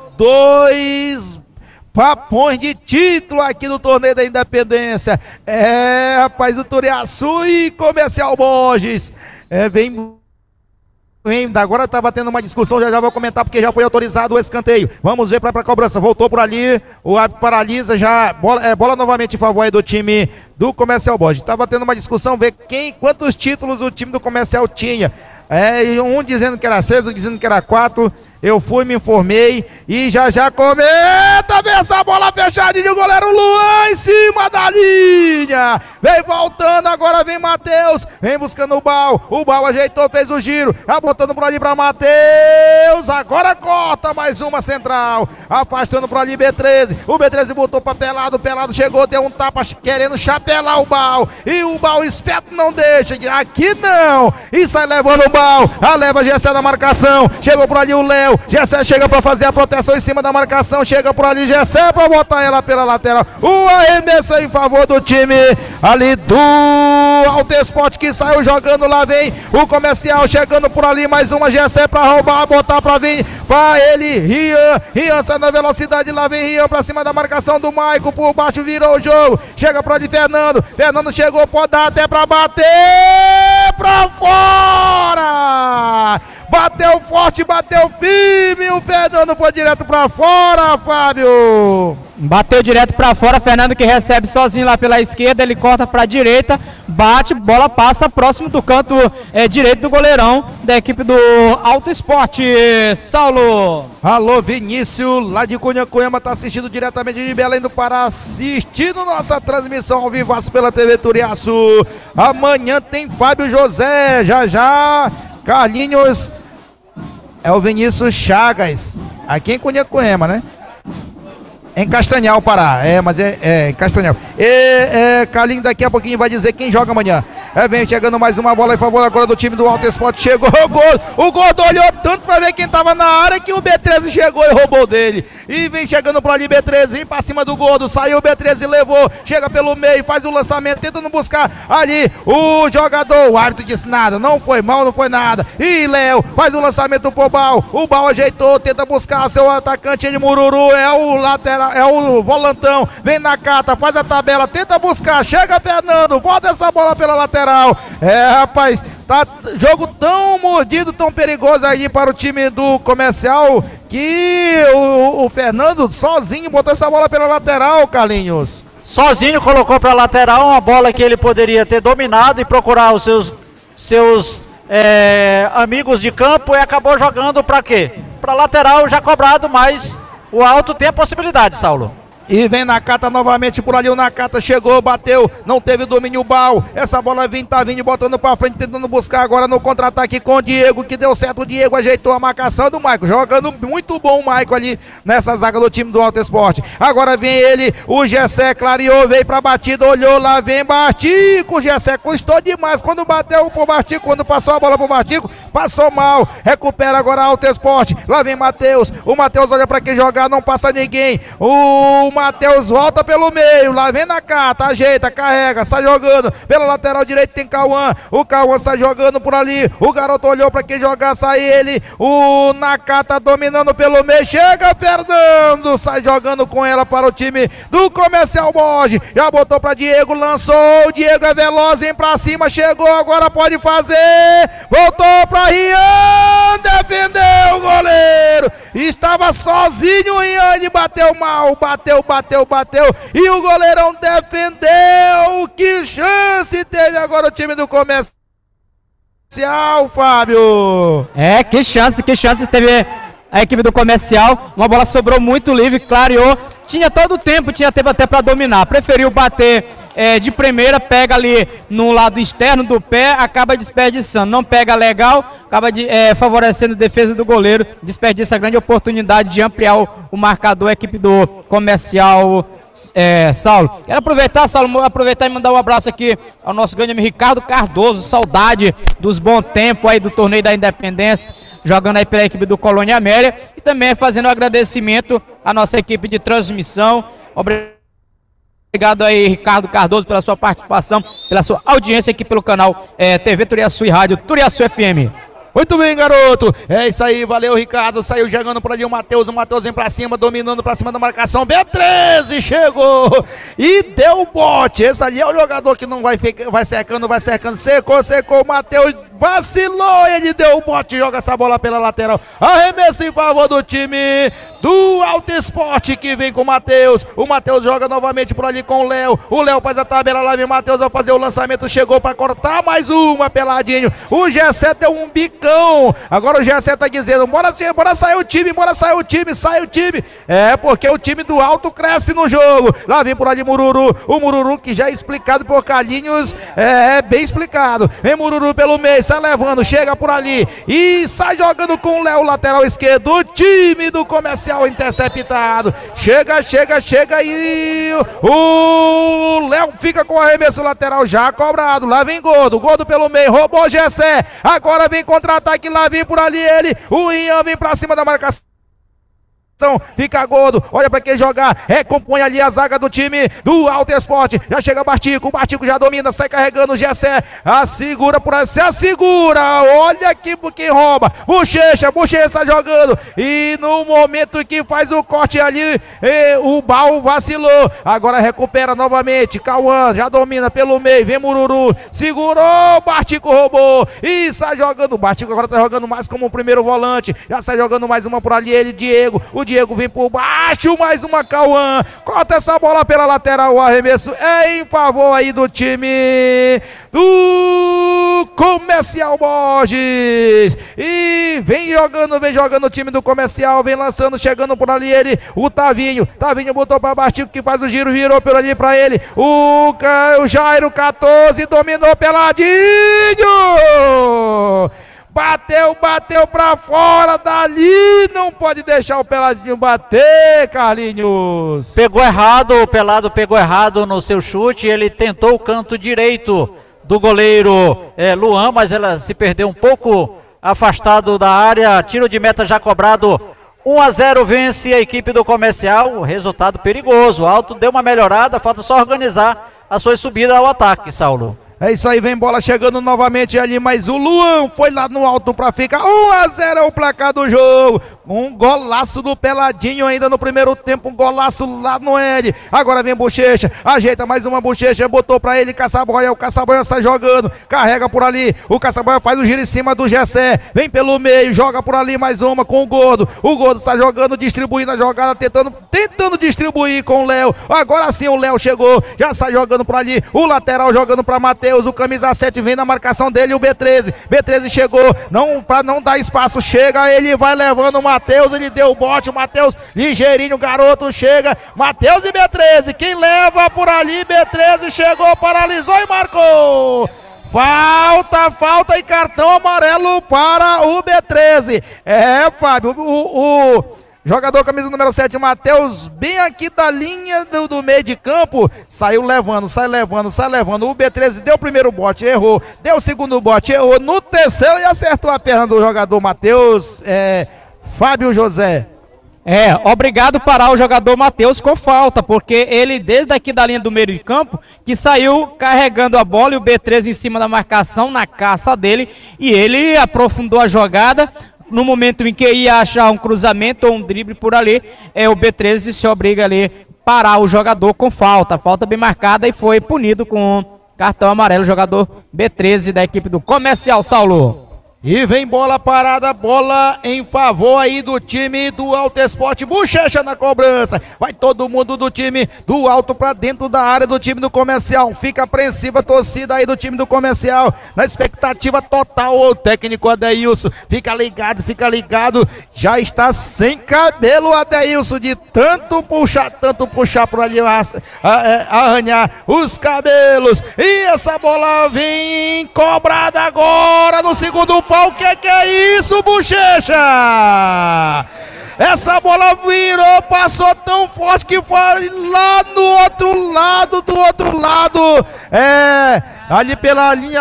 dois papões de título aqui no Torneio da Independência. É, rapaz, o Turiaçu e Comercial Borges. É, vem... Agora estava tendo uma discussão, já já vou comentar porque já foi autorizado o escanteio. Vamos ver para a cobrança, voltou por ali, o árbitro paralisa, já bola, é, bola novamente em favor aí do time do Comercial Borges. Estava tendo uma discussão, ver quem, quantos títulos o time do Comercial tinha. É, um dizendo que era seis, outro dizendo que era quatro. Eu fui, me informei e já já comenta, vem essa bola fechadinha, o goleiro Luan em cima da linha, vem voltando, agora vem Matheus, vem buscando o Bal, o Bal ajeitou, fez o giro, já botando por ali pra Matheus, agora corta mais uma central, afastando por ali B treze, o B treze botou pra Pelado, o Pelado chegou, deu um tapa querendo chapelar o Bal, e o Bal esperto não deixa, aqui não, e sai levando o Bal, a leva Gessé na marcação, chegou por ali o Léo, Gessé chega para fazer a proteção em cima da marcação, chega por ali Gessé para botar ela pela lateral, o arremesso em favor do time ali do Alto Esporte, que saiu jogando, lá vem o Comercial chegando por ali, mais uma Gessé para roubar, botar para vir, para ele, Rian, Rian sai na velocidade, lá vem Rian para cima da marcação do Maico, por baixo virou o jogo, chega para ali Fernando, Fernando chegou, pode dar até para bater, para fora, bateu forte, bateu firme, o Fernando foi direto pra fora, Fábio. Bateu direto pra fora, Fernando que recebe sozinho lá pela esquerda, ele corta pra direita, bate, bola passa próximo do canto é, direito do goleirão da equipe do Alto Esporte. Saulo. Alô, Vinícius, lá de Cunhacuema, tá assistindo diretamente de Belém do Pará, assistindo nossa transmissão ao vivo pela T V Turiaçu. Amanhã tem Fábio José, já já, Carlinhos... É o Vinícius Chagas, aqui em Cunhacuema, né? Em Castanhal, Pará. É, mas é, é em Castanhal. E, é, Carlinhos daqui a pouquinho vai dizer quem joga amanhã. É, vem chegando mais uma bola em favor agora do time do Alto Esporte. Chegou o Gordo. O Gordo olhou tanto pra ver quem tava na área que o B treze chegou e roubou dele. E vem chegando por ali B treze, vem pra cima do Gordo. Saiu o B treze, levou. Chega pelo meio, faz o lançamento, tentando buscar ali o jogador. O árbitro disse nada, não foi mal, não foi nada. E Léo faz o lançamento pro Bal. O Bal ajeitou, tenta buscar seu atacante de Mururu. É o lateral, é o volantão. Vem na cata, faz a tabela, tenta buscar. Chega Fernando, volta essa bola pela lateral. É, rapaz, tá jogo tão mordido, tão perigoso aí para o time do Comercial que o, o Fernando sozinho botou essa bola pela lateral, Carlinhos. Sozinho colocou para lateral uma bola que ele poderia ter dominado e procurar os seus, seus é, amigos de campo e acabou jogando para quê? Para lateral já cobrado, mas o Alto tem a possibilidade, Saulo. E vem Nakata novamente por ali, o Nakata chegou, bateu, não teve domínio o Bal. Essa bola vem, tá vindo, botando pra frente, tentando buscar agora no contra-ataque com o Diego, que deu certo, o Diego ajeitou a marcação do Maico, jogando muito bom o Maico ali nessa zaga do time do Alto Esporte. Agora vem ele, o Gessé clareou, veio pra batida, olhou lá, vem Bartico, o Gessé custou demais quando bateu pro Bartico, quando passou a bola pro Bartico, passou mal, recupera agora Alto Esporte, lá vem Matheus, o Matheus olha pra quem jogar, não passa ninguém, o Matheus volta pelo meio, lá vem na cata, ajeita, carrega, sai jogando, pela lateral direita tem Cauã, o Cauã sai jogando por ali, o garoto olhou pra quem jogar, sai ele, o Nakata dominando pelo meio, chega Fernando, sai jogando com ela para o time do Comercial Borges, já botou pra Diego, lançou, o Diego é veloz, vem pra cima, chegou, agora pode fazer, voltou pra Rian, defendeu o goleiro, estava sozinho o Rian, ele bateu mal, bateu, bateu, bateu, e o goleirão defendeu, que chance teve agora o time do Comercial, Fábio? É, que chance, que chance teve a equipe do Comercial, uma bola sobrou muito livre, clareou, tinha todo o tempo, tinha tempo até para dominar, preferiu bater é, de primeira, pega ali no lado externo do pé, acaba desperdiçando, não pega legal, acaba de, é, favorecendo a defesa do goleiro, desperdiça a grande oportunidade de ampliar o, o marcador, a equipe do Comercial. É, Saulo, quero aproveitar, Saulo, aproveitar e mandar um abraço aqui ao nosso grande amigo Ricardo Cardoso, saudade dos bons tempos aí do torneio da Independência, jogando aí pela equipe do Colônia Amélia, e também fazendo um agradecimento à nossa equipe de transmissão. Obrigado aí, Ricardo Cardoso, pela sua participação, pela sua audiência aqui pelo canal é, T V Turiaçu e Rádio Turiaçu F M. Muito bem, garoto, é isso aí, valeu Ricardo, saiu jogando por ali o Matheus, o Matheus vem pra cima, dominando pra cima da marcação, B treze chegou e deu o bote, esse ali é o jogador que não vai, ficar, vai cercando, vai cercando, secou, secou, o Matheus vacilou, ele deu o bote, joga essa bola pela lateral, arremesso em favor do time do Alto Esporte, que vem com o Matheus, o Matheus joga novamente por ali com o Léo, o Léo faz a tabela, lá vem o Matheus a fazer o lançamento, chegou pra cortar mais uma, peladinho, o Gessé deu um bicão, agora o Gessé tá dizendo, bora, bora sair o time, bora sair o time, sai o time, é porque o time do Alto cresce no jogo, lá vem por ali Mururu, o Mururu que já é explicado por Carlinhos, é, é bem explicado, vem Mururu pelo meio, sai levando, chega por ali e sai jogando com o Léo, lateral esquerdo, o time do Comercial interceptado, chega, chega, chega e o Léo fica com o arremesso lateral já cobrado, lá vem Gordo, Gordo pelo meio, roubou Gessé, agora vem contra-ataque, lá vem por ali ele, o Ian vem pra cima da marcação, fica Gordo, olha pra quem jogar, recompõe ali a zaga do time do Alto Esporte, já chega Bartico, o Bartico já domina, sai carregando o Gessé, assegura por aí, se assegura, olha aqui por quem rouba, Bochecha, Bochecha jogando, e no momento que faz o corte ali, e, o Bal vacilou, agora recupera novamente, Cauã já domina pelo meio, vem Mururu, segurou, Bartico roubou, e sai jogando, o Bartico agora tá jogando mais como o primeiro volante, já sai jogando mais uma por ali, ele, Diego, o Diego vem por baixo, mais uma Cauã, corta essa bola pela lateral, o arremesso é em favor aí do time do Comercial Borges, e vem jogando, vem jogando o time do Comercial, vem lançando, chegando por ali ele, o Tavinho, Tavinho botou para Bartico que faz o giro, virou por ali para ele, o, o Jairo quatorze dominou peladinho, bateu, bateu pra fora, dali não pode deixar o Peladinho bater, Carlinhos. Pegou errado, o Pelado pegou errado no seu chute, ele tentou o canto direito do goleiro é, Luan, mas ela se perdeu um pouco afastado da área. Tiro de meta já cobrado. um a zero vence a equipe do Comercial. Resultado perigoso. O Alto deu uma melhorada, falta só organizar a sua subida ao ataque, Saulo. É isso aí, vem bola chegando novamente ali, mas o Luan foi lá no alto pra ficar. um a zero é o placar do jogo. Um golaço do Peladinho ainda no primeiro tempo, um golaço lá no L. Agora vem Bochecha, ajeita mais uma Bochecha, botou pra ele Caçaboia, o Caçaboia sai jogando, carrega por ali, o Caçaboia faz o giro em cima do Gessé, vem pelo meio, joga por ali mais uma com o Gordo. O Gordo sai jogando, distribuindo a jogada, tentando, tentando distribuir com o Léo. Agora sim o Léo chegou, já sai jogando por ali, o lateral jogando pra Matheus, o camisa sete vem na marcação dele, o B treze. B treze chegou, não, pra não dar espaço, chega, ele vai levando o Matheus, ele deu o bote, o Matheus ligeirinho, garoto chega, Matheus e B treze, quem leva por ali, B treze chegou, paralisou e marcou. Falta, falta e cartão amarelo para o B treze. É, Fábio, o... o jogador camisa número sete, Matheus, bem aqui da linha do, do meio de campo, saiu levando, sai levando, sai levando. O B treze deu o primeiro bote, errou. Deu o segundo bote, errou. No terceiro e acertou a perna do jogador Matheus, é, Fábio José. É, obrigado parar o jogador Matheus com falta, porque ele desde aqui da linha do meio de campo, que saiu carregando a bola e o B treze em cima da marcação, na caça dele, e ele aprofundou a jogada. No momento em que ia achar um cruzamento ou um drible por ali, é, o B treze se obriga ali parar o jogador com falta, falta bem marcada, e foi punido com cartão amarelo o jogador B treze da equipe do Comercial, Saulo. E vem bola parada, bola em favor aí do time do Alto Esporte. Bochecha na cobrança. Vai todo mundo do time do Alto pra dentro da área do time do Comercial. Fica apreensiva a torcida aí do time do Comercial. Na expectativa total, o técnico Adeilson. Fica ligado, fica ligado. Já está sem cabelo o Adeilson, de tanto puxar, tanto puxar por ali, arranhar os cabelos. E essa bola vem cobrada agora no segundo pau. O que que é isso, Bochecha? Essa bola virou, passou tão forte que foi lá no outro lado, do outro lado, é, ali pela linha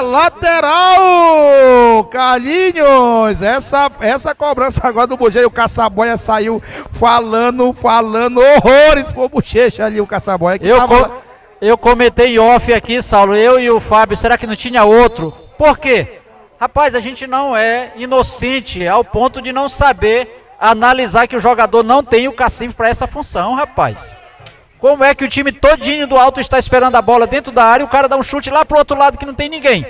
lateral, Carlinhos. Essa, essa cobrança agora do Bochecha, o Caçaboia saiu falando, falando horrores pro Bochecha ali, o Caçaboia. Que eu, tava... com, eu comentei em off aqui, Saulo, eu e o Fábio, será que não tinha outro? Por quê? Rapaz, a gente não é inocente ao ponto de não saber analisar que o jogador não tem o cacimbo para essa função, rapaz. Como é que o time todinho do Alto está esperando a bola dentro da área e o cara dá um chute lá pro outro lado que não tem ninguém?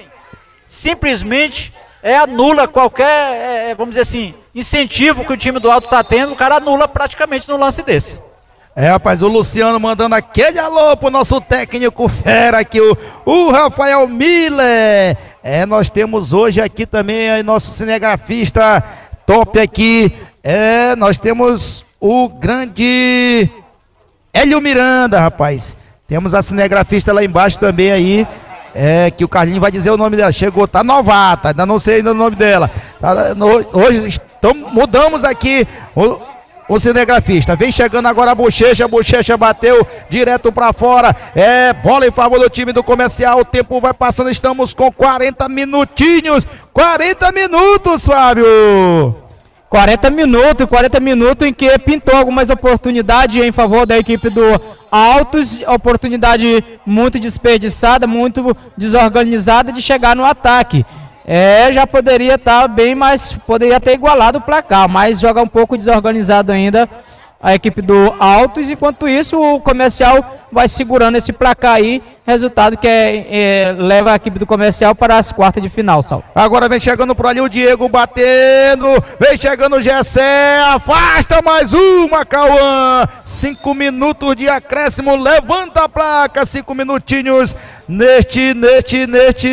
Simplesmente é anula qualquer, é, vamos dizer assim, incentivo que o time do Alto está tendo, o cara anula praticamente no lance desse. É, rapaz, o Luciano mandando aquele alô pro nosso técnico fera aqui, o, o Rafael Miller. É, nós temos hoje aqui também aí nosso cinegrafista top aqui. É, nós temos o grande Hélio Miranda, rapaz. Temos a cinegrafista lá embaixo também aí. É, que o Carlinhos vai dizer o nome dela. Chegou, tá novata, ainda não sei ainda o nome dela. Tá, no, hoje estamos, mudamos aqui o, o cinegrafista. Vem chegando agora a Bochecha, a Bochecha bateu direto pra fora. É, bola em favor do time do Comercial. O tempo vai passando, estamos com quarenta minutinhos. quarenta minutos, Fábio. quarenta minutos, quarenta minutos em que pintou algumas oportunidades em favor da equipe do Altos, oportunidade muito desperdiçada, muito desorganizada de chegar no ataque. É, já poderia estar bem, mas poderia ter igualado o placar, mas joga um pouco desorganizado ainda a equipe do Altos. Enquanto isso, o Comercial vai segurando esse placar aí, resultado que é, é, leva a equipe do Comercial para as quartas de final, Sal. Agora vem chegando por ali o Diego batendo, vem chegando o Gessé, afasta mais uma, Cauã. Cinco minutos de acréscimo, levanta a placa, cinco minutinhos neste, neste, neste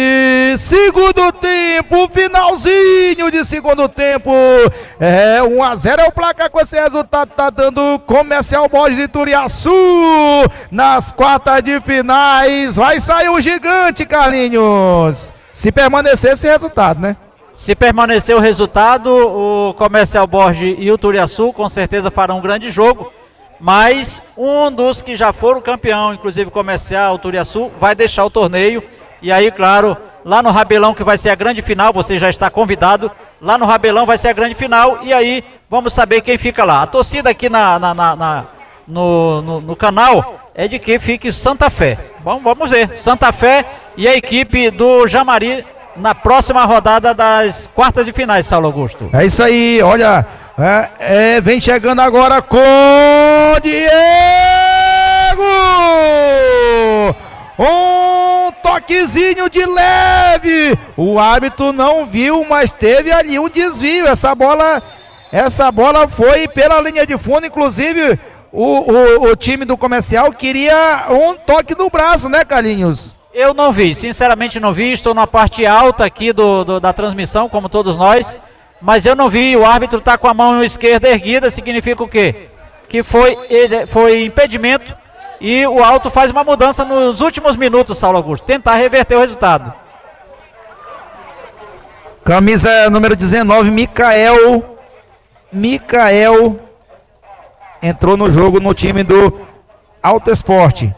segundo tempo, finalzinho de segundo tempo. É, um a zero é o placar com esse resultado, tá dando Comercial Borges de Turiaçu nas quartas de finais. Vai sair o gigante, Carlinhos, se permanecer esse resultado, né? Se permanecer o resultado, o Comercial Borges e o Turiaçu com certeza farão um grande jogo, mas um dos que já foram campeão, inclusive Comercial, o Turiaçu, vai deixar o torneio, e aí, claro, lá no Rabelão, que vai ser a grande final, você já está convidado, lá no Rabelão vai ser a grande final, e aí vamos saber quem fica lá. A torcida aqui na, na, na, na no, no, no canal é de que fique Santa Fé. Bom, vamos ver, Santa Fé e a equipe do Jamari na próxima rodada das quartas de finais, Saulo Augusto. É isso aí, olha, é, é, vem chegando agora com Diego! Um toquezinho de leve, o árbitro não viu, mas teve ali um desvio, essa bola, essa bola foi pela linha de fundo, inclusive o, o, o time do Comercial queria um toque no braço, né, Carlinhos? Eu não vi, sinceramente não vi, estou na parte alta aqui do, do, da transmissão, como todos nós, mas eu não vi, o árbitro está com a mão esquerda erguida, significa o quê? Que foi, foi impedimento. E o Alto faz uma mudança nos últimos minutos, Saulo Augusto, tentar reverter o resultado. Camisa número dezenove, Micael. Micael entrou no jogo no time do Alto Esporte.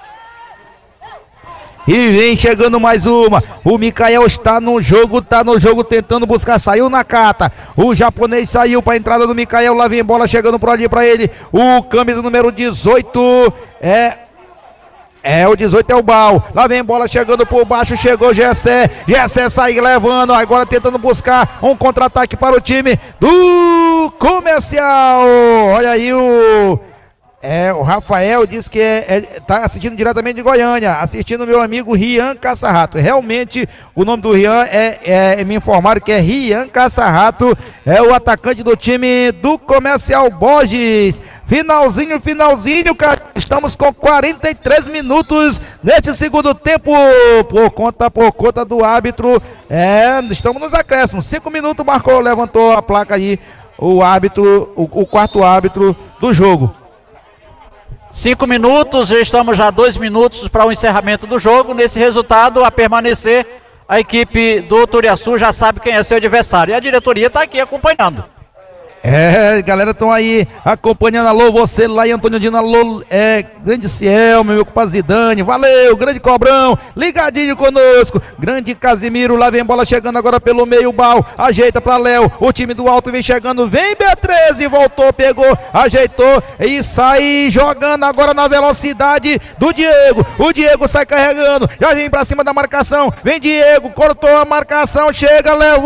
E vem chegando mais uma. O Micael está no jogo, está no jogo tentando buscar. Saiu na cata. O japonês saiu para a entrada do Micael. Lá vem bola chegando por ali para ele. O camisa número dezoito é. É, o dezoito é o Bal. Lá vem bola chegando por baixo. Chegou Gessé. Gessé sai levando. Agora tentando buscar um contra-ataque para o time do Comercial. Olha aí o. É, o Rafael disse que é, é, tá assistindo diretamente de Goiânia, assistindo meu amigo Rian Caçarrato. Realmente o nome do Rian é, é, é me informaram que é Rian Caçarrato, é o atacante do time do Comercial Borges. Finalzinho, finalzinho, cara. Estamos com quarenta e três minutos neste segundo tempo, por conta, por conta do árbitro. É, estamos nos acréscimos. Cinco minutos marcou, levantou a placa aí, o árbitro, o, o quarto árbitro do jogo. Cinco minutos, já estamos já dois minutos para o encerramento do jogo. Nesse resultado, a permanecer, a equipe do Turiaçu já sabe quem é seu adversário. E a diretoria está aqui acompanhando. É, galera, estão aí acompanhando. Alô, você lá em Antônio Dino, alô, é, grande Ciel, meu compadre Zidane, valeu, grande Cobrão, ligadinho conosco, grande Casimiro, lá vem bola chegando agora pelo meio, Bal, ajeita pra Léo, o time do Alto vem chegando, vem B treze, voltou, pegou, ajeitou e sai jogando agora na velocidade do Diego, o Diego sai carregando, já vem pra cima da marcação, vem Diego, cortou a marcação, chega levando,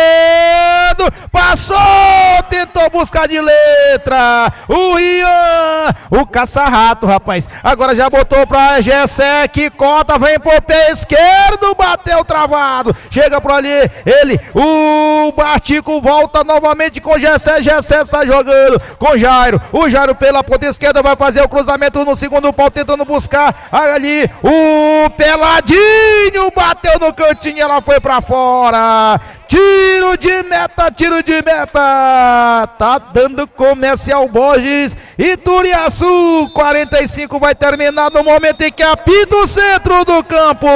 passou, tentou buscar de letra, o Ian, o caça-rato, rapaz, agora já botou pra Gessé, que cota, vem pro pé esquerdo, bateu travado, chega por ali, ele, o Bartico volta novamente com Gessé, Gessé sai jogando com Jairo, o Jairo pela ponta esquerda vai fazer o cruzamento no segundo pau, tentando buscar ali, o Peladinho, bateu no cantinho, ela foi pra fora, tiro de meta, tiro de meta, tá dando Comercial Borges e Turiaçu, quarenta e cinco vai terminar no momento em que apita o centro do campo,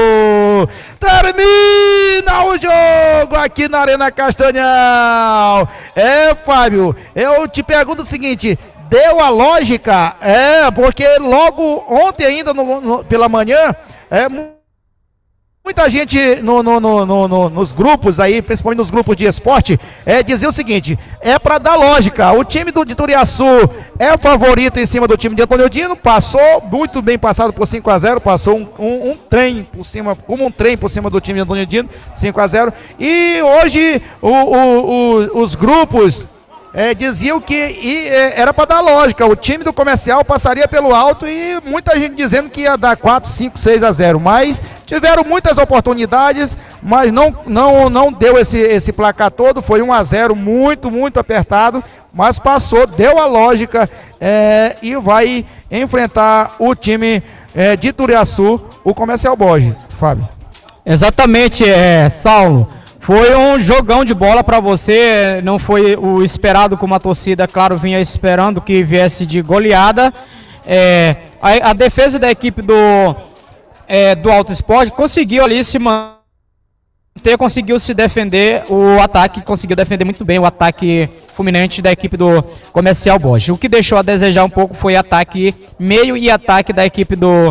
termina o jogo aqui na Arena Castanhal. É, Fábio, eu te pergunto o seguinte, deu a lógica? É, porque logo ontem ainda no, no, pela manhã, é muita gente no, no, no, no, nos grupos aí, principalmente nos grupos de esporte, é dizer o seguinte, é para dar lógica, o time do, de Turiaçu é favorito em cima do time de Antônio Dino, passou muito bem passado por cinco a zero, passou um, um, um trem por cima, como um trem por cima do time de Antônio Dino, cinco a zero, e hoje o, o, o, os grupos É, diziam que e, é, era para dar lógica, o time do Comercial passaria pelo Alto e muita gente dizendo que ia dar quatro, cinco, seis a zero, mas tiveram muitas oportunidades, mas não, não, não deu esse, esse placar todo, foi um a zero muito, muito apertado, mas passou, deu a lógica é, e vai enfrentar o time é, de Turiaçu, o Comercial Borges. Fábio. Exatamente, é, Saulo. Foi um jogão de bola para você, não foi o esperado como a torcida, claro, vinha esperando que viesse de goleada. É, a, a defesa da equipe do, é, do Alto Esporte conseguiu ali se manter, conseguiu se defender, o ataque conseguiu defender muito bem, o ataque fulminante da equipe do Comercial Borges. O que deixou a desejar um pouco foi ataque meio e ataque da equipe do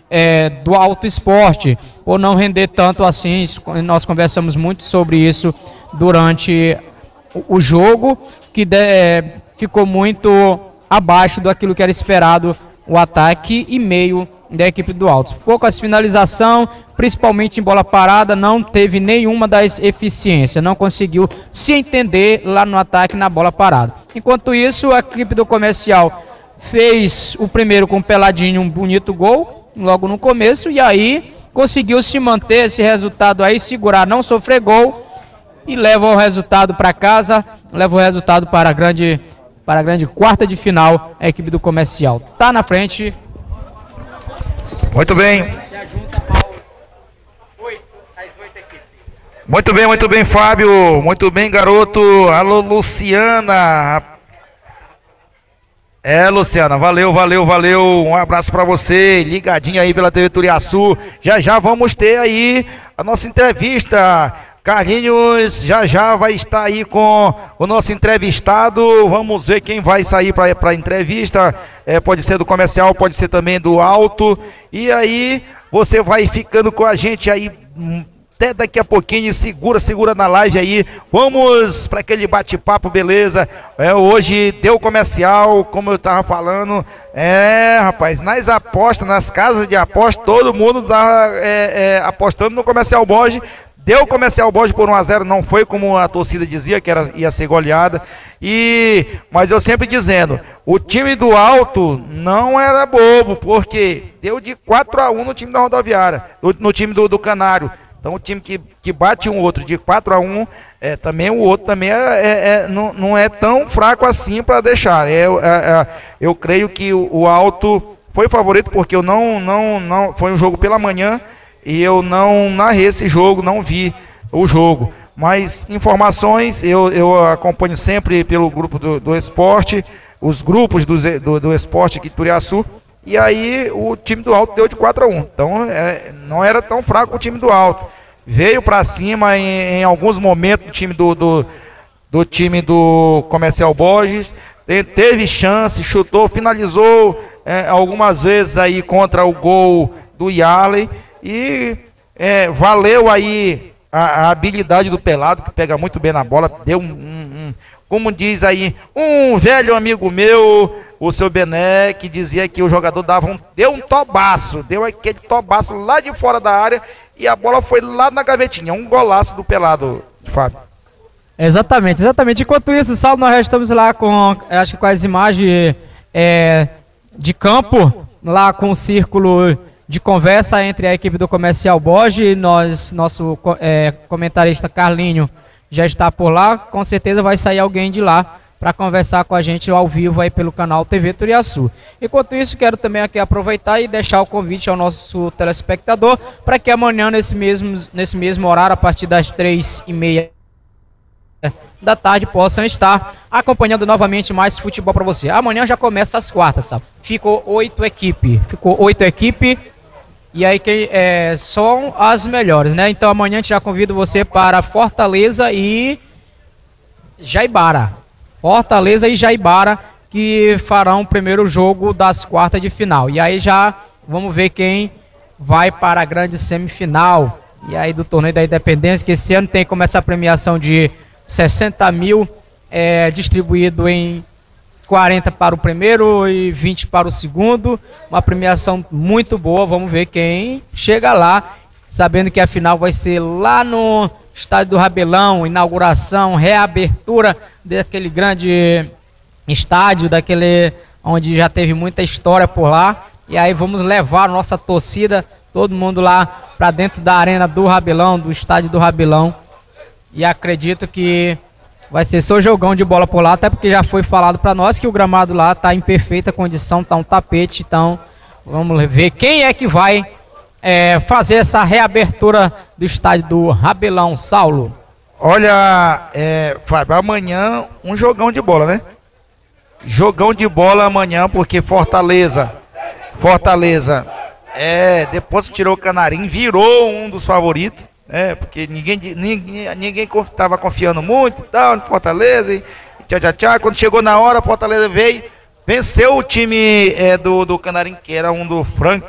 é, do Alto Esporte, por não render tanto assim. Nós conversamos muito sobre isso durante o, o jogo, que de, é, ficou muito abaixo daquilo que era esperado o ataque e meio da equipe do Altos. Poucas finalização, principalmente em bola parada, não teve nenhuma das eficiências, não conseguiu se entender lá no ataque na bola parada. Enquanto isso, a equipe do Comercial fez o primeiro com o Peladinho, um bonito gol, logo no começo, e aí conseguiu se manter esse resultado aí, segurar, não sofrer gol, e leva o resultado para casa, leva o resultado para a grande, para a grande quarta de final, a equipe do Comercial. Tá na frente. Muito bem. Muito bem, muito bem, Fábio. Muito bem, garoto. Alô, Luciana. É, Luciana, valeu, valeu, valeu. Um abraço pra você. Ligadinho aí pela T V Turiaçu. Já já vamos ter aí a nossa entrevista. Carlinhos já já vai estar aí com o nosso entrevistado. Vamos ver quem vai sair para a entrevista. É, pode ser do Comercial, pode ser também do Alto. E aí você vai ficando com a gente aí até daqui a pouquinho. Segura, segura na live aí. Vamos para aquele bate-papo, beleza? É, hoje deu Comercial, como eu tava falando. É, rapaz, nas apostas, nas casas de apostas, todo mundo tá é, é, apostando no Comercial Borges. Deu o Comercial Borges por um a zero, não foi como a torcida dizia, que era, ia ser goleada. E, mas eu sempre dizendo, o time do Alto não era bobo, porque deu de quatro a um no time da Rodoviária, no, no time do, do Canário. Então o time que, que bate um outro de quatro a um, é, também o outro também é, é, é, não, não é tão fraco assim para deixar. É, é, é, eu creio que o, o Alto foi favorito, porque eu não, não, não, foi um jogo pela manhã, e eu não narrei esse jogo, não vi o jogo. Mas informações eu, eu acompanho sempre pelo grupo do, do esporte, os grupos do, do, do esporte aqui de Turiaçu. E aí o time do Alto deu de quatro a um. Então é, não era tão fraco o time do Alto. Veio para cima em, em alguns momentos o time do, do, do time do Comercial Borges. Teve chance, chutou, finalizou é, algumas vezes aí contra o gol do Yarley. E é, valeu aí a, a habilidade do Pelado, que pega muito bem na bola. Deu um, um, um, como diz aí, um velho amigo meu, o seu Bené, que dizia que o jogador dava um, deu um tobaço, deu aquele tobaço lá de fora da área e a bola foi lá na gavetinha. Um golaço do Pelado, Fábio. Exatamente, exatamente. Enquanto isso, Saulo, nós já estamos lá com, acho que com as imagens é, de campo, lá com o círculo de conversa entre a equipe do Comercial Borges e nós, nosso é, comentarista Carlinho já está por lá. Com certeza vai sair alguém de lá para conversar com a gente ao vivo aí pelo canal T V Turiaçu. Enquanto isso, quero também aqui aproveitar e deixar o convite ao nosso telespectador para que amanhã, nesse mesmo, nesse mesmo horário, a partir das três e meia da tarde, possam estar acompanhando novamente mais futebol para você. Amanhã já começa as quartas, sabe? Ficou oito equipes. Ficou oito equipes. E aí que é, são as melhores, né? Então amanhã a gente já convido você para Fortaleza e Jaibara. Fortaleza e Jaibara, que farão o primeiro jogo das quartas de final. E aí já vamos ver quem vai para a grande semifinal. E aí do torneio da Independência, que esse ano tem como essa premiação de sessenta mil é, distribuído em quarenta para o primeiro e vinte para o segundo, uma premiação muito boa. Vamos ver quem chega lá, sabendo que a final vai ser lá no Estádio do Rabelão, inauguração, reabertura daquele grande estádio, daquele onde já teve muita história por lá. E aí vamos levar a nossa torcida, todo mundo lá para dentro da arena do Rabelão, do Estádio do Rabelão. E acredito que vai ser só jogão de bola por lá, até porque já foi falado para nós que o gramado lá está em perfeita condição, está um tapete. Então vamos ver quem é que vai é, fazer essa reabertura do estádio do Rabelão, Saulo. Olha, é, Fábio, amanhã um jogão de bola, né? Jogão de bola amanhã, porque Fortaleza, Fortaleza, é, depois que tirou o Canarim, virou um dos favoritos. É, porque ninguém ninguém ninguém estava confiando muito, tal, no Fortaleza, e tchau, tchau, tchau. Quando chegou na hora, Fortaleza veio, venceu o time é, do, do Canarim, que era um do Frank,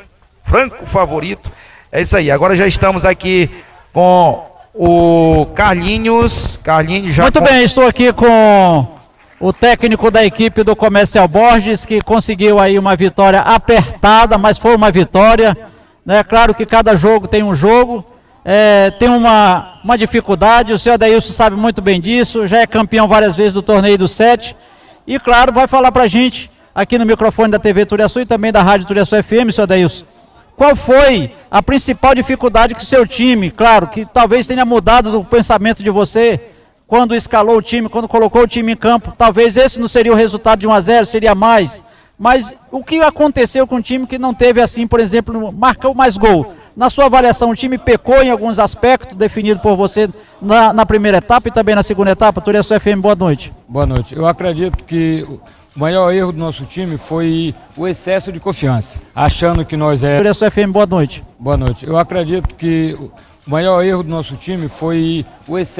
franco favorito. É isso aí, agora já estamos aqui com o Carlinhos. Carlinhos já... Muito com... bem, estou aqui com o técnico da equipe do Comercial Borges, que conseguiu aí uma vitória apertada, mas foi uma vitória, né? Claro que cada jogo tem um jogo, é, tem uma, uma dificuldade, o senhor Adeilson sabe muito bem disso, já é campeão várias vezes do torneio do sete, e claro, vai falar pra gente aqui no microfone da T V Turiaçu e também da Rádio Turiaçu F M, senhor Adeilson, qual foi a principal dificuldade que o seu time, claro, que talvez tenha mudado do pensamento de você, quando escalou o time, quando colocou o time em campo, talvez esse não seria o resultado de um a zero, seria mais, mas o que aconteceu com o time que não teve assim, por exemplo, marcou mais gol? Na sua avaliação, o time pecou em alguns aspectos definidos por você na, na primeira etapa e também na segunda etapa? Turiaçu F M, boa noite. Boa noite. Eu acredito que o maior erro do nosso time foi o excesso de confiança, achando que nós é... Turiaçu F M, boa noite. Boa noite. Eu acredito que o maior erro do nosso time foi o excesso